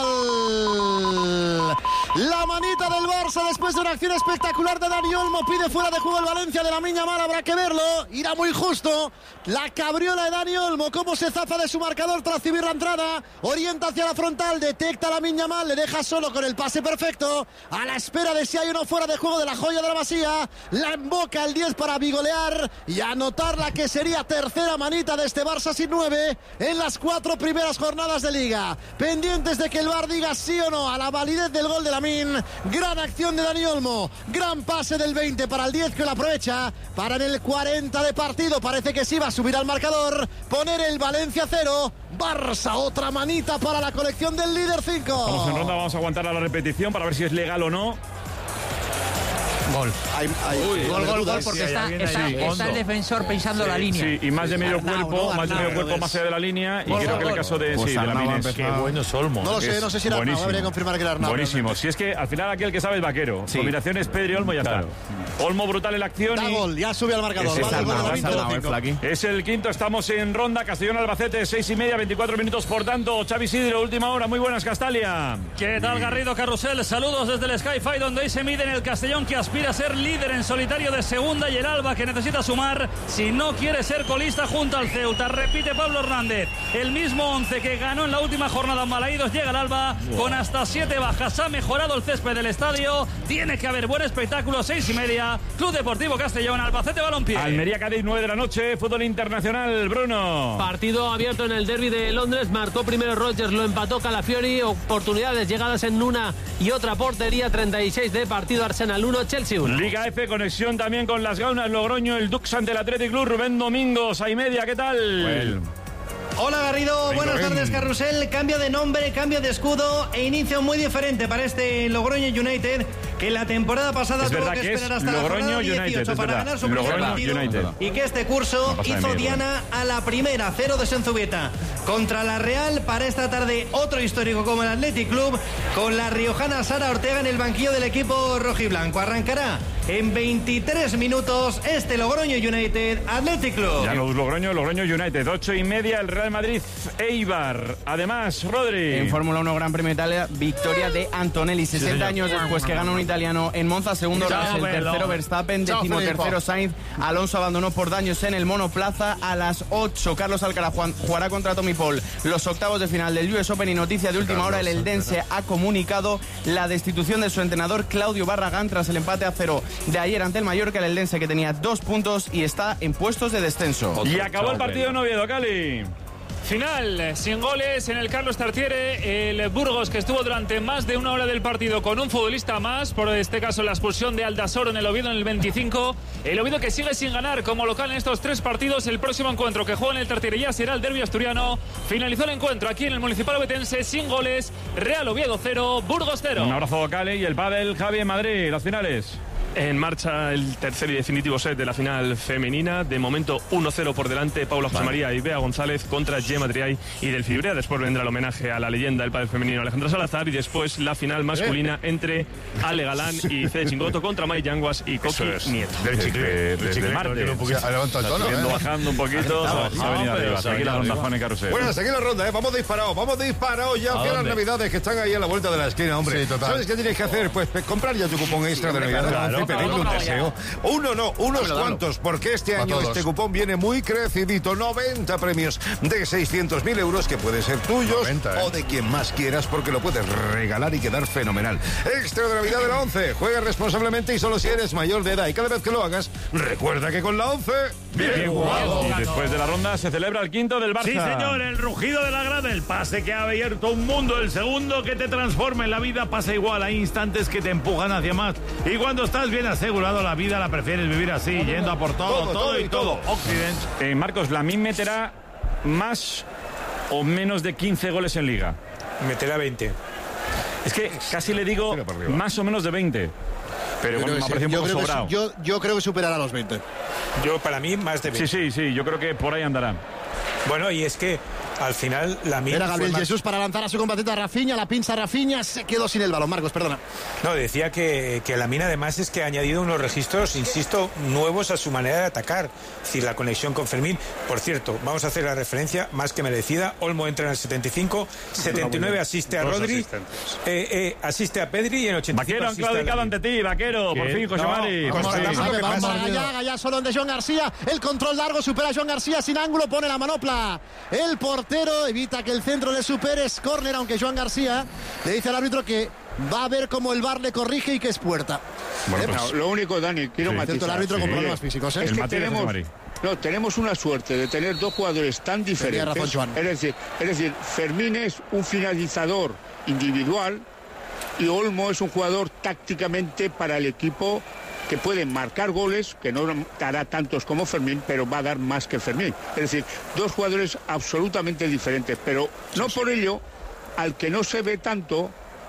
gol! La manita del Barça después de una acción espectacular de Dani Olmo, pide fuera de juego el Valencia de Lamín Yamal, habrá que verlo, irá muy justo. La cabriola de Dani Olmo, cómo se zafa de su marcador tras recibir la entrada, orienta hacia la frontal, detecta a Lamín Yamal, le deja solo con el pase perfecto, a la espera de si hay uno fuera de juego de la joya de la Masía, la emboca el 10 para bigolear y anotar la que sería tercera manita de este Barça sin 9 en las 4 primeras jornadas de Liga. Pendientes de que el VAR diga sí o no a la validez del gol de Lamín. Gran acción de Dani Olmo, gran pase del 20 para el 10, que lo aprovecha para en el 40 de partido, parece que sí va a subir al marcador, poner el Valencia 0, Barça otra manita para la colección del líder 5. Vamos en ronda, vamos a aguantar a la repetición para ver si es legal o no. Gol. Gol, porque está el defensor pensando la línea. Sí, y más de medio cuerpo, más allá de la línea. Y creo que el caso de Lamine. Qué bueno es Olmo. No sé si era Arnau, habría que confirmar que era Arnau. Buenísimo. Si es que al final aquí el que sabe es Vaquero. Combinaciones Pedri, Olmo y ya está. Olmo brutal en la acción. Da gol, ya sube al marcador. Es el quinto, estamos en ronda. Castellón-Albacete, 6:30, 24 minutos. Por tanto, Xavi Sidro, última hora. Muy buenas, Castalia. ¿Qué tal, Garrido Carrusel? Saludos desde el Sky-Fi, donde hoy se mide en el Castellón, que aspira a ser líder en solitario de segunda, y el Alba, que necesita sumar si no quiere ser colista junto al Ceuta. Repite Pablo Hernández, el mismo 11 que ganó en la última jornada en Balaídos. Llega el Alba con hasta 7 bajas. Ha mejorado el césped del estadio. Tiene que haber buen espectáculo. 6:30, Club Deportivo Castellón, Albacete Balompié. Almería Cádiz, 9 de la noche. Fútbol internacional, Bruno. Partido abierto en el derbi de Londres. Marcó primero Rodgers, lo empató Calafiori. Oportunidades, llegadas en una y otra portería. 36 de partido. Arsenal 1, Chelsea 1. Liga F, conexión también con las Gaunas, Logroño, el Dux ante el Athletic Club. Rubén Domingos, 6:30, ¿qué tal? Hola Garrido, buenas tardes Carrusel. Cambio de nombre, cambio de escudo e inicio muy diferente para este Logroño United, que la temporada pasada tuvo que esperar hasta Logroño la jornada 18 para ganar su primer partido, y que este curso hizo diana a la primera. 0 de Senzubieta contra la Real. Para esta tarde otro histórico como el Athletic Club, con la riojana Sara Ortega en el banquillo del equipo rojiblanco. Arrancará en 23 minutos este Logroño United Athletic Club. Ya los Logroño United, 8:30, el Real Madrid Eibar. Además, Rodri. En Fórmula 1 Gran Premio de Italia, victoria de Antonelli, 60 años después que gana un italiano en Monza. Segundo Russell, tercero Verstappen, 13º Sainz. Alonso abandonó por daños en el monoplaza. A las 8 Carlos Alcaraz jugará contra Tommy Paul los octavos de final del US Open. Y noticia de última hora, el eldense ha comunicado la destitución de su entrenador Claudio Barragán tras el empate a 0 de ayer ante el Mallorca. El eldense, que tenía 2 puntos y está en puestos de descenso. Y acabó el partido en Oviedo, Cali. Final, sin goles en el Carlos Tartiere. El Burgos, que estuvo durante más de una hora del partido con un futbolista más, por este caso la expulsión de Aldasoro en el Oviedo en el 25. El Oviedo, que sigue sin ganar como local en estos 3 partidos. El próximo encuentro que juega en el Tartiere ya será el derbi asturiano. Finalizó el encuentro aquí en el Municipal Ovetense sin goles. Real Oviedo 0, Burgos 0. Un abrazo, Cali. Y el pádel, Javi, en Madrid, las finales. En marcha el tercer y definitivo set de la final femenina. De momento 1-0 por delante Paula José María y Bea González contra Gemma Triay y Del Fibrea. Después vendrá el homenaje a la leyenda del pádel femenino Alejandra Salazar, y después la final masculina entre Ale Galán y Fede Chingoto contra May Yanguas y Coqui Nieto. Desde martes. Bajando un poquito. Se ha venido arriba. Hasta aquí la ronda, Juan y Carrusel. Bueno, hasta aquí la ronda, Vamos disparados ya hacia las Navidades, que están ahí a la vuelta de la esquina, hombre. ¿Sabes qué tienes que hacer? Pues comprar ya tu cupón extra de Navidad. Pedirle un deseo. Uno no, unos cuantos, porque este año este cupón viene muy crecidito. 90 premios de 600.000 euros que pueden ser tuyos o de quien más quieras, porque lo puedes regalar y quedar fenomenal. Extra de Navidad de la 11. Juega responsablemente y solo si eres mayor de edad. Y cada vez que lo hagas, recuerda que con la 11, bien jugado. Y después de la ronda se celebra el quinto del Barça. Sí, señor, el rugido de la grada, el pase que ha abierto un mundo, el segundo que te transforma en la vida. Pasa igual, hay instantes que te empujan hacia más. Y cuando estás bien asegurado la vida, la prefieres vivir así, yendo a por todo y todo. Occident. Marcos, Lamine meterá más o menos de 15 goles en Liga. Meterá 20. Es que casi le digo más o menos de 20. Pero bueno, me ha parecido un poco sobrado. Yo creo que superará los 20. Para mí, más de 20. Sí, yo creo que por ahí andará. Bueno, y es que al final Lamine... Era Gabriel Jesús para lanzar a su compatriota Rafinha, la pinza Rafinha, se quedó sin el balón. Marcos, perdona. No, decía que Lamine además es que ha añadido unos registros, insisto, nuevos a su manera de atacar. Es decir, la conexión con Fermín. Por cierto, vamos a hacer la referencia más que merecida. Olmo entra en el 75, 79 asiste a Rodri, asiste a Pedri, y en 85 Vaquero han claudicado ante ti, Vaquero. Por fin, José Mari. Vamos a Gallá, solo de Joan García. El control largo, supera a Joan García sin ángulo, pone la manopla. El portero evita que el centro le supere. Es córner, aunque Joan García le dice al árbitro que va a ver cómo el VAR le corrige y que es puerta. Bueno, pues, lo único, Dani, quiero matizar. El árbitro con problemas físicos. Es que tenemos una suerte de tener 2 jugadores tan diferentes. Razón, Joan. Es decir, Fermín es un finalizador individual y Olmo es un jugador tácticamente para el equipo, que puede marcar goles, que no dará tantos como Fermín, pero va a dar más que Fermín. Es decir, 2 jugadores absolutamente diferentes, pero no por ello, al que no se ve tanto,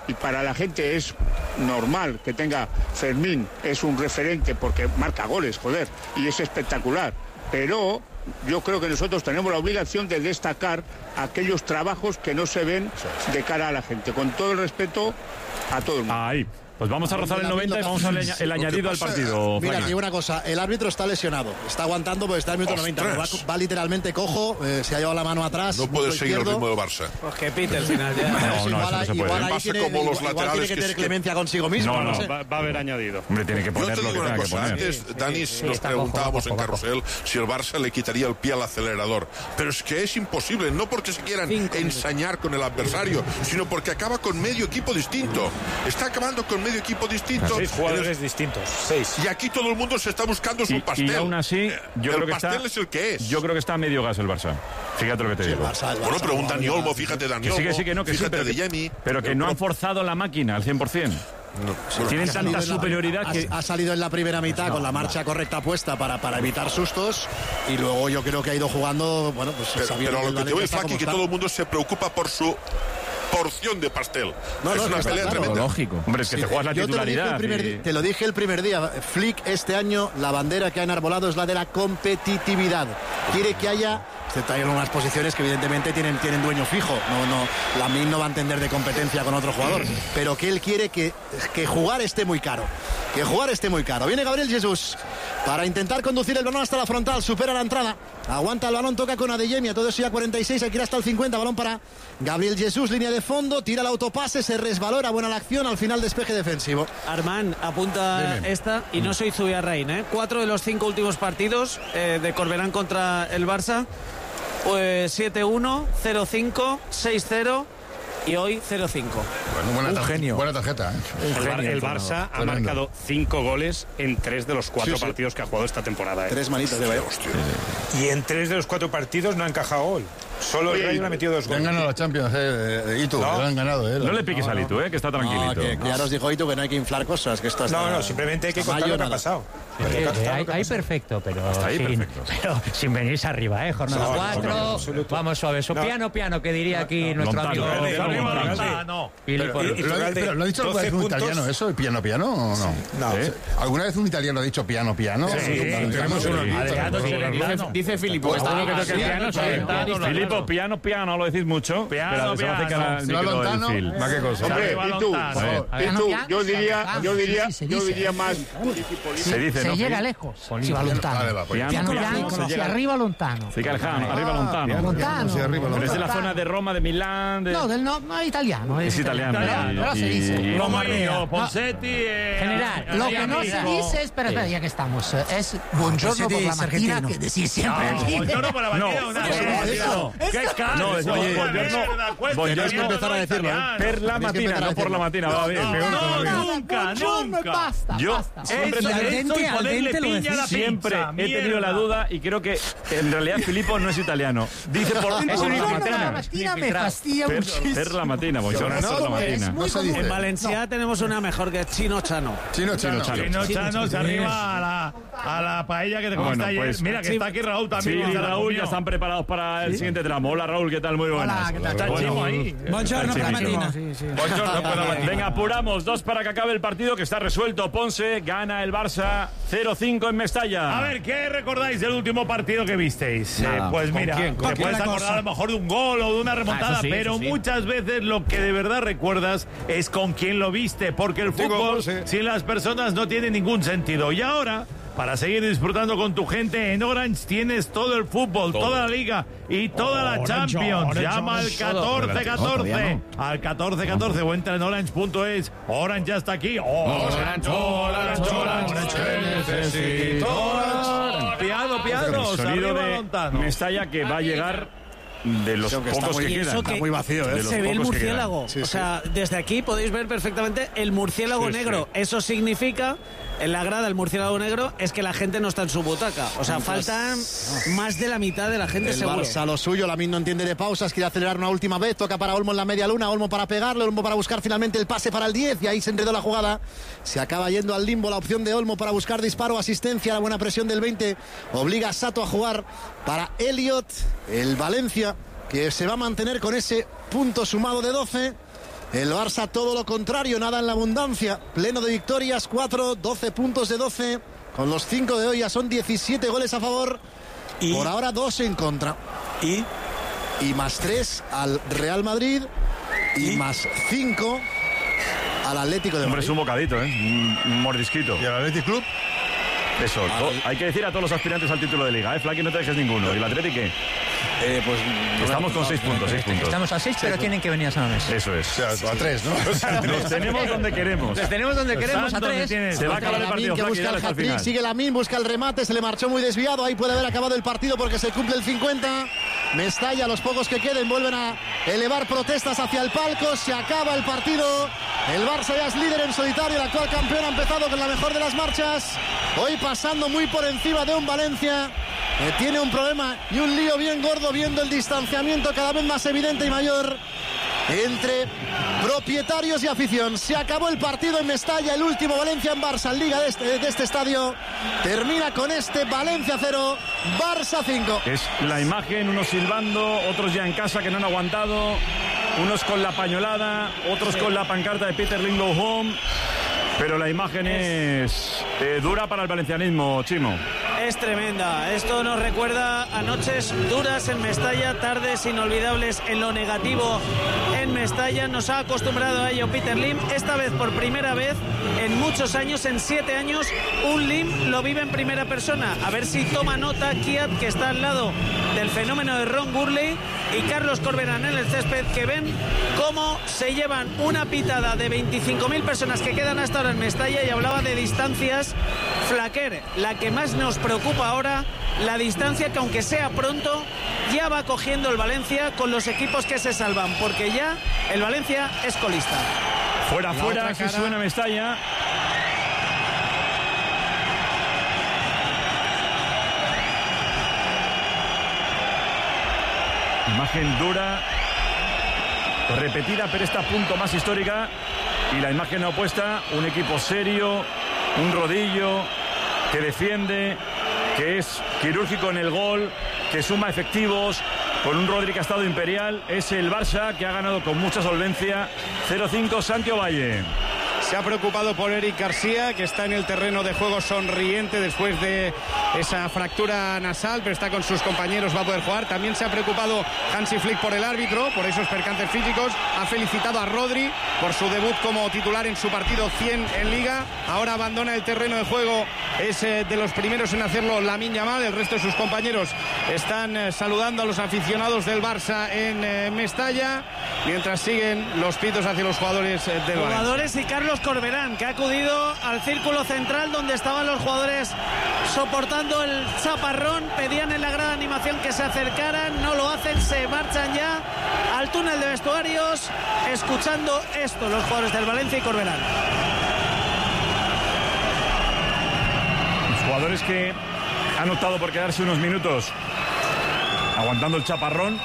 y para la gente es normal que tenga Fermín, es un referente porque marca goles, joder, y es espectacular, pero yo creo que nosotros tenemos la obligación de destacar aquellos trabajos que no se ven de cara a la gente, con todo el respeto a todo el mundo. Ahí. Pues vamos a rozar el 90 y vamos al el añadido al partido. Mira, aquí una cosa, el árbitro está lesionado, está aguantando porque está en el minuto 90, va literalmente cojo, se ha llevado la mano atrás. No puede seguir el ritmo de Barça. Pues que pite al final ya. No se puede. Pasa como los laterales que tener clemencia consigo mismo. No, va a haber añadido. Hombre, tiene que poner lo que tenga que poner. Antes, Dani, nos preguntábamos en Carrusel si el Barça le quitaría el pie al acelerador. Pero es que es imposible, no porque se quieran ensañar con el adversario, sino porque acaba con medio equipo distinto. Está acabando con medio equipo distinto. 6 jugadores distintos. 6. Y aquí todo el mundo se está buscando su pastel. Y aún así, yo creo que pastel es el que es. Yo creo que está a medio gas el Barça. Fíjate lo que te digo. Bueno, pero un Dani Olmo, fíjate Dani Olmo. Sí, que no, que fíjate sí, de Yemi. Pero que no han forzado la máquina al 100%. No, tienen tanta superioridad que ha salido en la primera mitad con la marcha correcta puesta para evitar sustos, y luego yo creo que ha ido jugando, bueno, pues pero lo que te voy, Faki, que todo el mundo se preocupa por su porción de pastel. No, es una pelea tremenda. Lógico. Hombre, es que te juegas la titularidad. Te lo dije el primer día. Flick este año, la bandera que ha enarbolado es la de la competitividad. Quiere que haya, hay unas posiciones que evidentemente tienen dueño fijo. Lamine no va a entender de competencia con otro jugador, pero que él quiere que jugar esté muy caro. Viene Gabriel Jesús para intentar conducir el balón hasta la frontal, supera la entrada, aguanta el balón, toca con Adeyemi, todo eso ya 46, aquí hasta el 50, balón para Gabriel Jesús, línea de fondo, tira el autopase, se resbalora, buena la acción, al final despeje defensivo. Armán apunta esta, y no soy Zubia-Rein, 4 de los 5 últimos partidos de Corberán contra el Barça, pues 7-1, 0-5, 6-0 y hoy 0-5. Bueno, buena tarjeta. El Barça ha marcado 5 goles en 3 de los 4 partidos que ha jugado esta temporada. 3 manitas de Bayern. Y en 3 de los 4 partidos no ha encajado gol. Solo el Rayo le ha metido 2 goles. Han ganado la Champions, Itu, lo han ganado. No le piques al Itu, que está tranquilito. Que ya nos dijo Itu que no hay que inflar cosas, que esto está... No, simplemente hay que contar lo que ha pasado. Ahí perfecto, pero sin venirse arriba, jornada 4, vamos suaves, piano, que diría aquí nuestro amigo Lontano. Pero ¿lo ha dicho alguna vez un italiano eso, el piano o no? No. ¿Alguna vez un italiano ha dicho piano? Sí, dice Filippo. Filippo, piano, lo decís mucho. Piano. ¿Más qué cosa? Hombre, y tú, yo diría más. Se llega lejos. Si va lontano. Piano bianco, si arriba lontano. Sí, arriba lontano. Es de la zona de Roma, de Milán. No es italiano. Es italiano. Pero se dice. Romario, Ponsetti. General, lo que no se dice, espera, ya que estamos, es buongiorno por la mattina, que decís siempre aquí. Buongiorno por la mattina, ¿Qué caro? Buongiorno que empezar a decirlo. Per la mattina, no por la mattina, va bien. Nunca. Basta. Yo siempre he tenido la duda y creo que en realidad Filippo no es italiano. Dice por la mattina me fastidia muchísimo. Per la mattina, buongiorno por la mattina. En Valencia tenemos una mejor que Chino Chano. Chino Chano se arriba a la paella que te comiste ayer. Mira que está aquí Raúl también. Sí, Raúl ya están preparados para el siguiente tramo. Hola Raúl, ¿qué tal? Muy buenas. Está Chimo ahí. Buongiorno por la mattina. Venga, apuramos. 2 para que acabe el partido, que está resuelto. Ponce gana el Barça 0-5 en Mestalla. A ver, ¿qué recordáis del último partido que visteis? Pues mira, te puedes acordar a lo mejor de un gol o de una remontada, pero muchas veces lo que de verdad recuerdas es con quién lo viste, porque el fútbol sin las personas no tiene ningún sentido. Y ahora, para seguir disfrutando con tu gente, en Orange tienes todo el fútbol, toda la liga y toda la Champions. Llama al 1414. Al 1414 o entra en orange.es. Orange ya está aquí. Orange, necesito. Piano. Sonido de Mestalla que va a llegar de los pocos que quedan. Está muy vacío, Se ve el murciélago. O sea, desde aquí podéis ver perfectamente el murciélago negro. Eso significa, en la grada, el murciélago negro es que la gente no está en su butaca. O sea, faltan más de la mitad de la gente, seguro. Barça lo suyo, Lamine no entiende de pausas, quiere acelerar una última vez, toca para Olmo en la media luna, Olmo para pegarle, Olmo para buscar finalmente el pase para el 10, y ahí se enredó la jugada. Se acaba yendo al limbo la opción de Olmo para buscar disparo, asistencia, la buena presión del 20 obliga a Sato a jugar para Elliot, el Valencia, que se va a mantener con ese punto sumado de 12. El Barça todo lo contrario, nada en la abundancia. Pleno de victorias, 4, 12 puntos de 12. Con los 5 de hoy ya son 17 goles a favor. Y por ahora 2 en contra. Y más 3 al Real Madrid. Y más 5 al Atlético de Madrid. Hombre, es un bocadito, un mordisquito. ¿Y al Athletic Club? Eso, hay que decir a todos los aspirantes al título de Liga, Flaky, no te dejes ninguno. ¿Y el Atlético qué? Pues estamos con 6 puntos, 6 puntos. Estamos a 6, pero tienen que venir a San Mamés. Eso es. O sea, a 3, ¿no? Los tenemos donde queremos. Los tenemos donde queremos, a 3. Se va a acabar el partido, Flaky, busca el hat-trick, sigue Lamine, busca el remate, se le marchó muy desviado. Ahí puede haber acabado el partido porque se cumple el 50. Mestalla, los pocos que queden, vuelven a elevar protestas hacia el palco. Se acaba el partido. El Barça ya es líder en solitario. El actual campeón ha empezado con la mejor de las marchas. Hoy pasando muy por encima de un Valencia que tiene un problema y un lío bien gordo, viendo el distanciamiento cada vez más evidente y mayor entre propietarios y afición. Se acabó el partido en Mestalla, el último Valencia en Barça en Liga de este estadio. Termina con este Valencia 0, Barça 5. Es la imagen, unos silbando, otros ya en casa que no han aguantado, unos con la pañolada, otros con la pancarta de Peter Lim Go Home. Pero la imagen es dura para el valencianismo, Chimo. Es tremenda. Esto nos recuerda a noches duras en Mestalla, tardes inolvidables en lo negativo en Mestalla. Nos ha acostumbrado a ello Peter Lim. Esta vez, por primera vez en muchos años, en 7 años, un Lim lo vive en primera persona. A ver si toma nota Kiat, que está al lado del fenómeno de Ron Gurley, y Carlos Corberán en el césped, que ven cómo se llevan una pitada de 25.000 personas que quedan hasta ahora en Mestalla. Y hablaba de distancias. Flaquer, la que más nos preocupa ahora, la distancia que, aunque sea pronto, ya va cogiendo el Valencia con los equipos que se salvan, porque ya el Valencia es colista. Fuera, que suena Mestalla. Imagen dura, repetida, pero esta punto más histórica. Y la imagen opuesta, un equipo serio, un Rodillo que defiende, que es quirúrgico en el gol, que suma efectivos, con un Rodri que ha estado imperial. Es el Barça, que ha ganado con mucha solvencia. 0-5, Santiago Valle. Se ha preocupado por Eric García, que está en el terreno de juego sonriente después de esa fractura nasal, pero está con sus compañeros, va a poder jugar. También se ha preocupado Hansi Flick por el árbitro, por esos percances físicos. Ha felicitado a Rodri por su debut como titular en su partido 100 en Liga. Ahora abandona el terreno de juego, es de los primeros en hacerlo Lamine Yamal. El resto de sus compañeros están saludando a los aficionados del Barça en Mestalla, mientras siguen los pitos hacia los jugadores del Valencia. Jugadores y Carlos Corberán, que ha acudido al círculo central donde estaban los jugadores soportando el chaparrón. Pedían en la gran animación que se acercaran, no lo hacen, se marchan ya al túnel de vestuarios, escuchando esto los jugadores del Valencia y Corberán. Los jugadores que han optado por quedarse unos minutos aguantando el chaparrón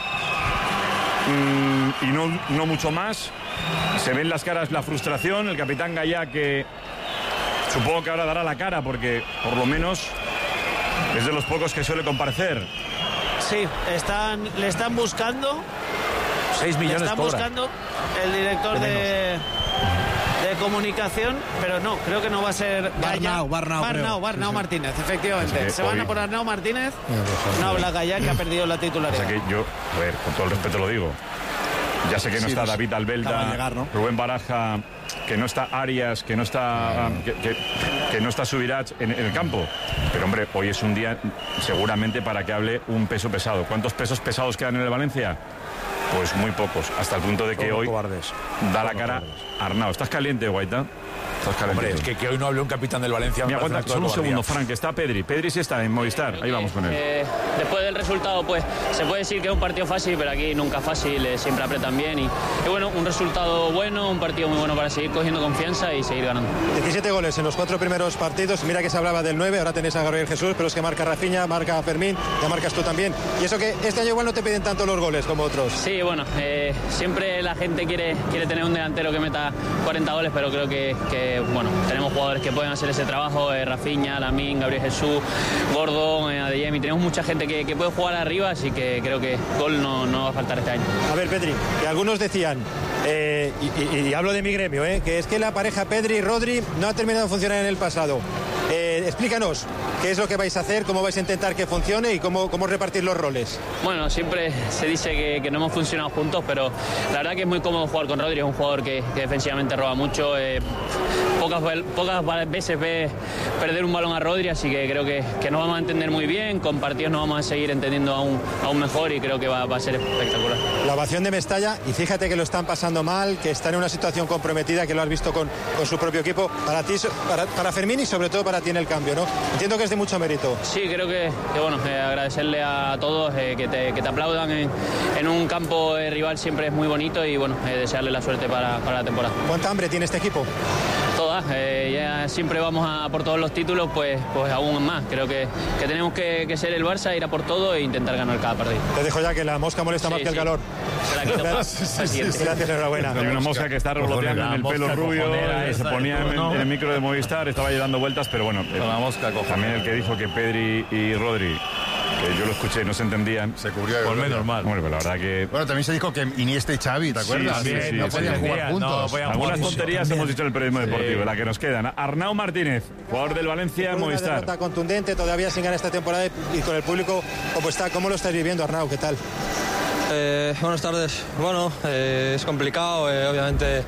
y no mucho más. Se ven las caras, la frustración. El capitán Gallá, que supongo que ahora dará la cara, porque por lo menos es de los pocos que suele comparecer. Sí, le están buscando. 6 millones le están cobra. Buscando el director de comunicación, pero no, creo que no va a ser Barnau Martínez, efectivamente. O sea, se van a por Arnau Martínez. No habla Gallá, que ha perdido la titularidad. O sea que yo, a ver, con todo el respeto lo digo. Ya sé que no está David Albelda, ¿no? Rubén Baraja, que no está Arias, que no está que no está Subirats en el campo. Pero hombre, hoy es un día seguramente para que hable un peso pesado. ¿Cuántos pesos pesados quedan en el Valencia? Pues muy pocos, hasta el punto de que hoy da la cara Arnau. ¿Estás caliente, Guaita? Hombre, es que hoy no hable un capitán del Valencia. Me aguanta solo un segundo, Frank. Está Pedri. Pedri sí está en Movistar. Ahí vamos con él. Después del resultado, pues se puede decir que es un partido fácil, pero aquí nunca fácil, siempre apretan bien. Y bueno, un resultado bueno, un partido muy bueno para seguir cogiendo confianza y seguir ganando. 17 goles en los 4 primeros partidos. Mira que se hablaba del 9, ahora tenéis a Gabriel Jesús, pero es que marca Rafinha, marca Fermín, ya marcas tú también. Y eso que este año igual no te piden tanto los goles como otros. Sí, bueno, siempre la gente quiere tener un delantero que meta 40 goles, pero creo que bueno, tenemos jugadores que pueden hacer ese trabajo, Rafinha, Lamine, Gabriel Jesús, Gordon, Adeyemi, tenemos mucha gente que puede jugar arriba, así que creo que gol no va a faltar este año. A ver, Pedri, que algunos decían, y hablo de mi gremio, que es que la pareja Pedri-Rodri no ha terminado de funcionar en el pasado. Explícanos, ¿qué es lo que vais a hacer? ¿Cómo vais a intentar que funcione y cómo repartir los roles? Bueno, siempre se dice que no hemos funcionado juntos, pero la verdad que es muy cómodo jugar con Rodri, es un jugador que defensivamente roba mucho, pocas veces ve perder un balón a Rodri, así que creo que nos vamos a entender muy bien, con partidos nos vamos a seguir entendiendo aún mejor y creo que va a ser espectacular. La ovación de Mestalla, y fíjate que lo están pasando mal, que están en una situación comprometida, que lo has visto con su propio equipo, para ti, para Fermín y sobre todo para ti en el cambio, ¿no? Entiendo que es de mucho mérito. Sí, creo que bueno, agradecerle a todos que te aplaudan en un campo rival siempre es muy bonito y bueno, desearle la suerte para la temporada. ¿Cuánta hambre tiene este equipo? Todas, ya siempre vamos a por todos los títulos, pues aún más. Creo que tenemos que ser el Barça, ir a por todo e intentar ganar cada partido. Te dejo ya que la mosca molesta más que el calor. Se la quito Gracias, enhorabuena. Hay una mosca que está revoloteando en el pelo rubio, se ponía en el micro de Movistar, estaba ahí dando vueltas, pero bueno, también el que dijo que Pedri y Rodri, que yo lo escuché, no se entendían. Se cubría por menos mal. Bueno, pero la verdad que... Bueno, también se dijo que Iniesta y Xavi, ¿te acuerdas? Sí, no podían jugar juntos. Algunas tonterías hemos dicho en el periodismo deportivo, la que nos quedan. Arnau Martínez, jugador del Valencia, Movistar. Una derrota contundente, todavía sin ganar esta temporada y con el público como está. ¿Cómo lo estás viviendo, Arnau? ¿Qué tal? Buenas tardes. Bueno, es complicado, obviamente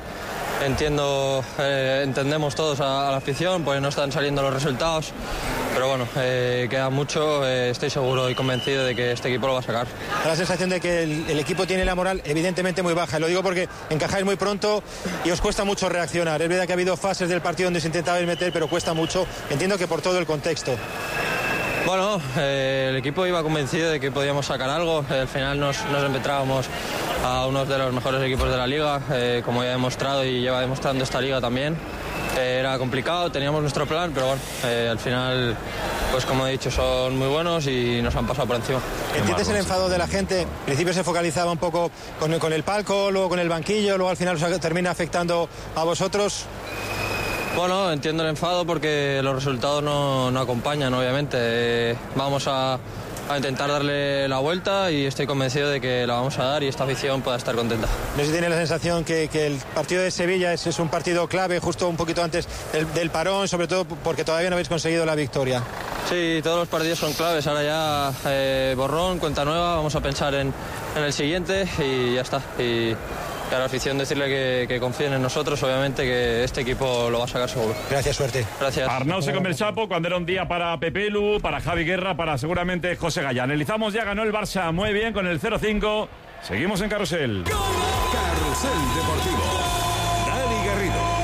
entendemos todos a la afición, pues no están saliendo los resultados, pero bueno, queda mucho, estoy seguro y convencido de que este equipo lo va a sacar. Da la sensación de que el equipo tiene la moral evidentemente muy baja, lo digo porque encajáis muy pronto y os cuesta mucho reaccionar. Es verdad que ha habido fases del partido donde se intentabais meter, pero cuesta mucho, entiendo que por todo el contexto. Bueno, el equipo iba convencido de que podíamos sacar algo. Al final nos enfrentábamos a uno de los mejores equipos de la liga, como ya he demostrado y lleva demostrando esta liga también. Era complicado, teníamos nuestro plan, pero bueno, al final, pues como he dicho, son muy buenos y nos han pasado por encima. ¿Entiendes el enfado de la gente? Al principio se focalizaba un poco con el palco, luego con el banquillo, luego al final os termina afectando a vosotros. Bueno, entiendo el enfado porque los resultados no acompañan, obviamente. Vamos a intentar darle la vuelta y estoy convencido de que la vamos a dar y esta afición pueda estar contenta. No sé si tiene la sensación que el partido de Sevilla es un partido clave, justo un poquito antes del parón, sobre todo porque todavía no habéis conseguido la victoria. Sí, todos los partidos son claves. Ahora ya borrón, cuenta nueva, vamos a pensar en el siguiente y ya está. Y a la afición decirle que confíen en nosotros, obviamente que este equipo lo va a sacar seguro. Gracias, suerte. Gracias. Arnau se come el sapo cuando era un día para Pepelu, para Javi Guerra, para seguramente José Gaya. Analizamos, ya ganó el Barça muy bien con el 0-5. Seguimos en Carrusel. Carrusel Deportivo. Dani Garrido.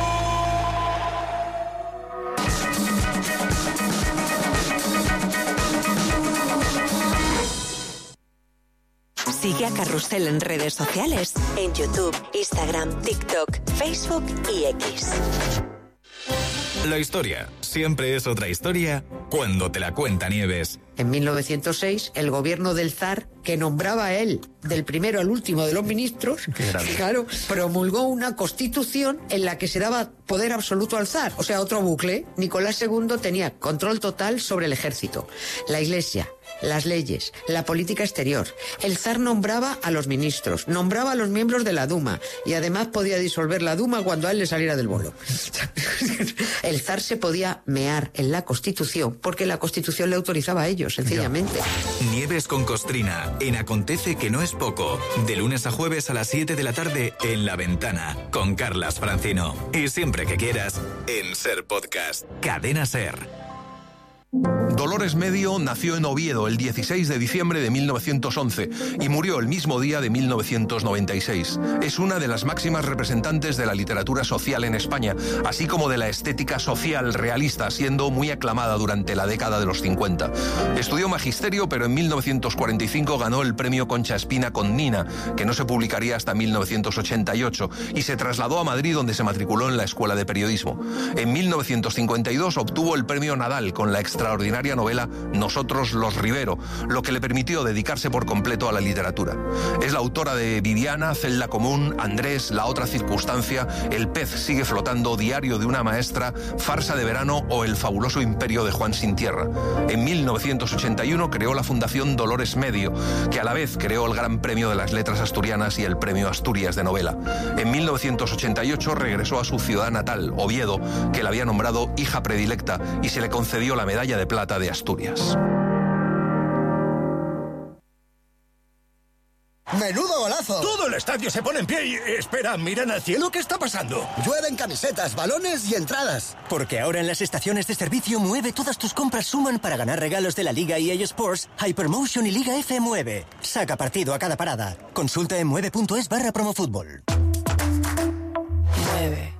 Sigue a Carrusel en redes sociales, en YouTube, Instagram, TikTok, Facebook y X. La historia siempre es otra historia cuando te la cuenta Nieves. En 1906, el gobierno del zar, que nombraba a él del primero al último de los ministros, claro, promulgó una constitución en la que se daba poder absoluto al zar. O sea, otro bucle. Nicolás II tenía control total sobre el ejército, la iglesia, las leyes, la política exterior. El zar nombraba a los ministros, nombraba a los miembros de la Duma y además podía disolver la Duma cuando a él le saliera del bolo. El zar se podía mear en la Constitución porque la Constitución le autorizaba a ello, sencillamente. Nieves con Costrina, en Acontece que no es poco. De lunes a jueves a las 7 de la tarde en La Ventana, con Carlas Francino. Y siempre que quieras, en Ser Podcast. Cadena Ser. Dolores Medio nació en Oviedo el 16 de diciembre de 1911 y murió el mismo día de 1996. Es una de las máximas representantes de la literatura social en España, así como de la estética social realista, siendo muy aclamada durante la década de los 50. Estudió magisterio, pero en 1945 ganó el premio Concha Espina con Nina, que no se publicaría hasta 1988, y se trasladó a Madrid, donde se matriculó en la Escuela de Periodismo. En 1952 obtuvo el premio Nadal con la excelente extraordinaria novela Nosotros los Rivero, lo que le permitió dedicarse por completo a la literatura. Es la autora de Viviana, Celda Común, Andrés, La otra circunstancia, El pez sigue flotando, Diario de una maestra, Farsa de verano o El fabuloso imperio de Juan sin tierra. En 1981 creó la Fundación Dolores Medio, que a la vez creó el Gran Premio de las Letras Asturianas y el Premio Asturias de Novela. En 1988 regresó a su ciudad natal, Oviedo, que la había nombrado hija predilecta, y se le concedió la Medalla de Plata de Asturias. ¡Menudo golazo! Todo el estadio se pone en pie y... Espera, miran al cielo, ¿qué está pasando? Llueven camisetas, balones y entradas. Porque ahora en las estaciones de servicio Mueve todas tus compras suman para ganar regalos de la Liga EA Sports, Hypermotion y Liga F Mueve. Saca partido a cada parada. Consulta en mueve.es/promofutbol. Mueve.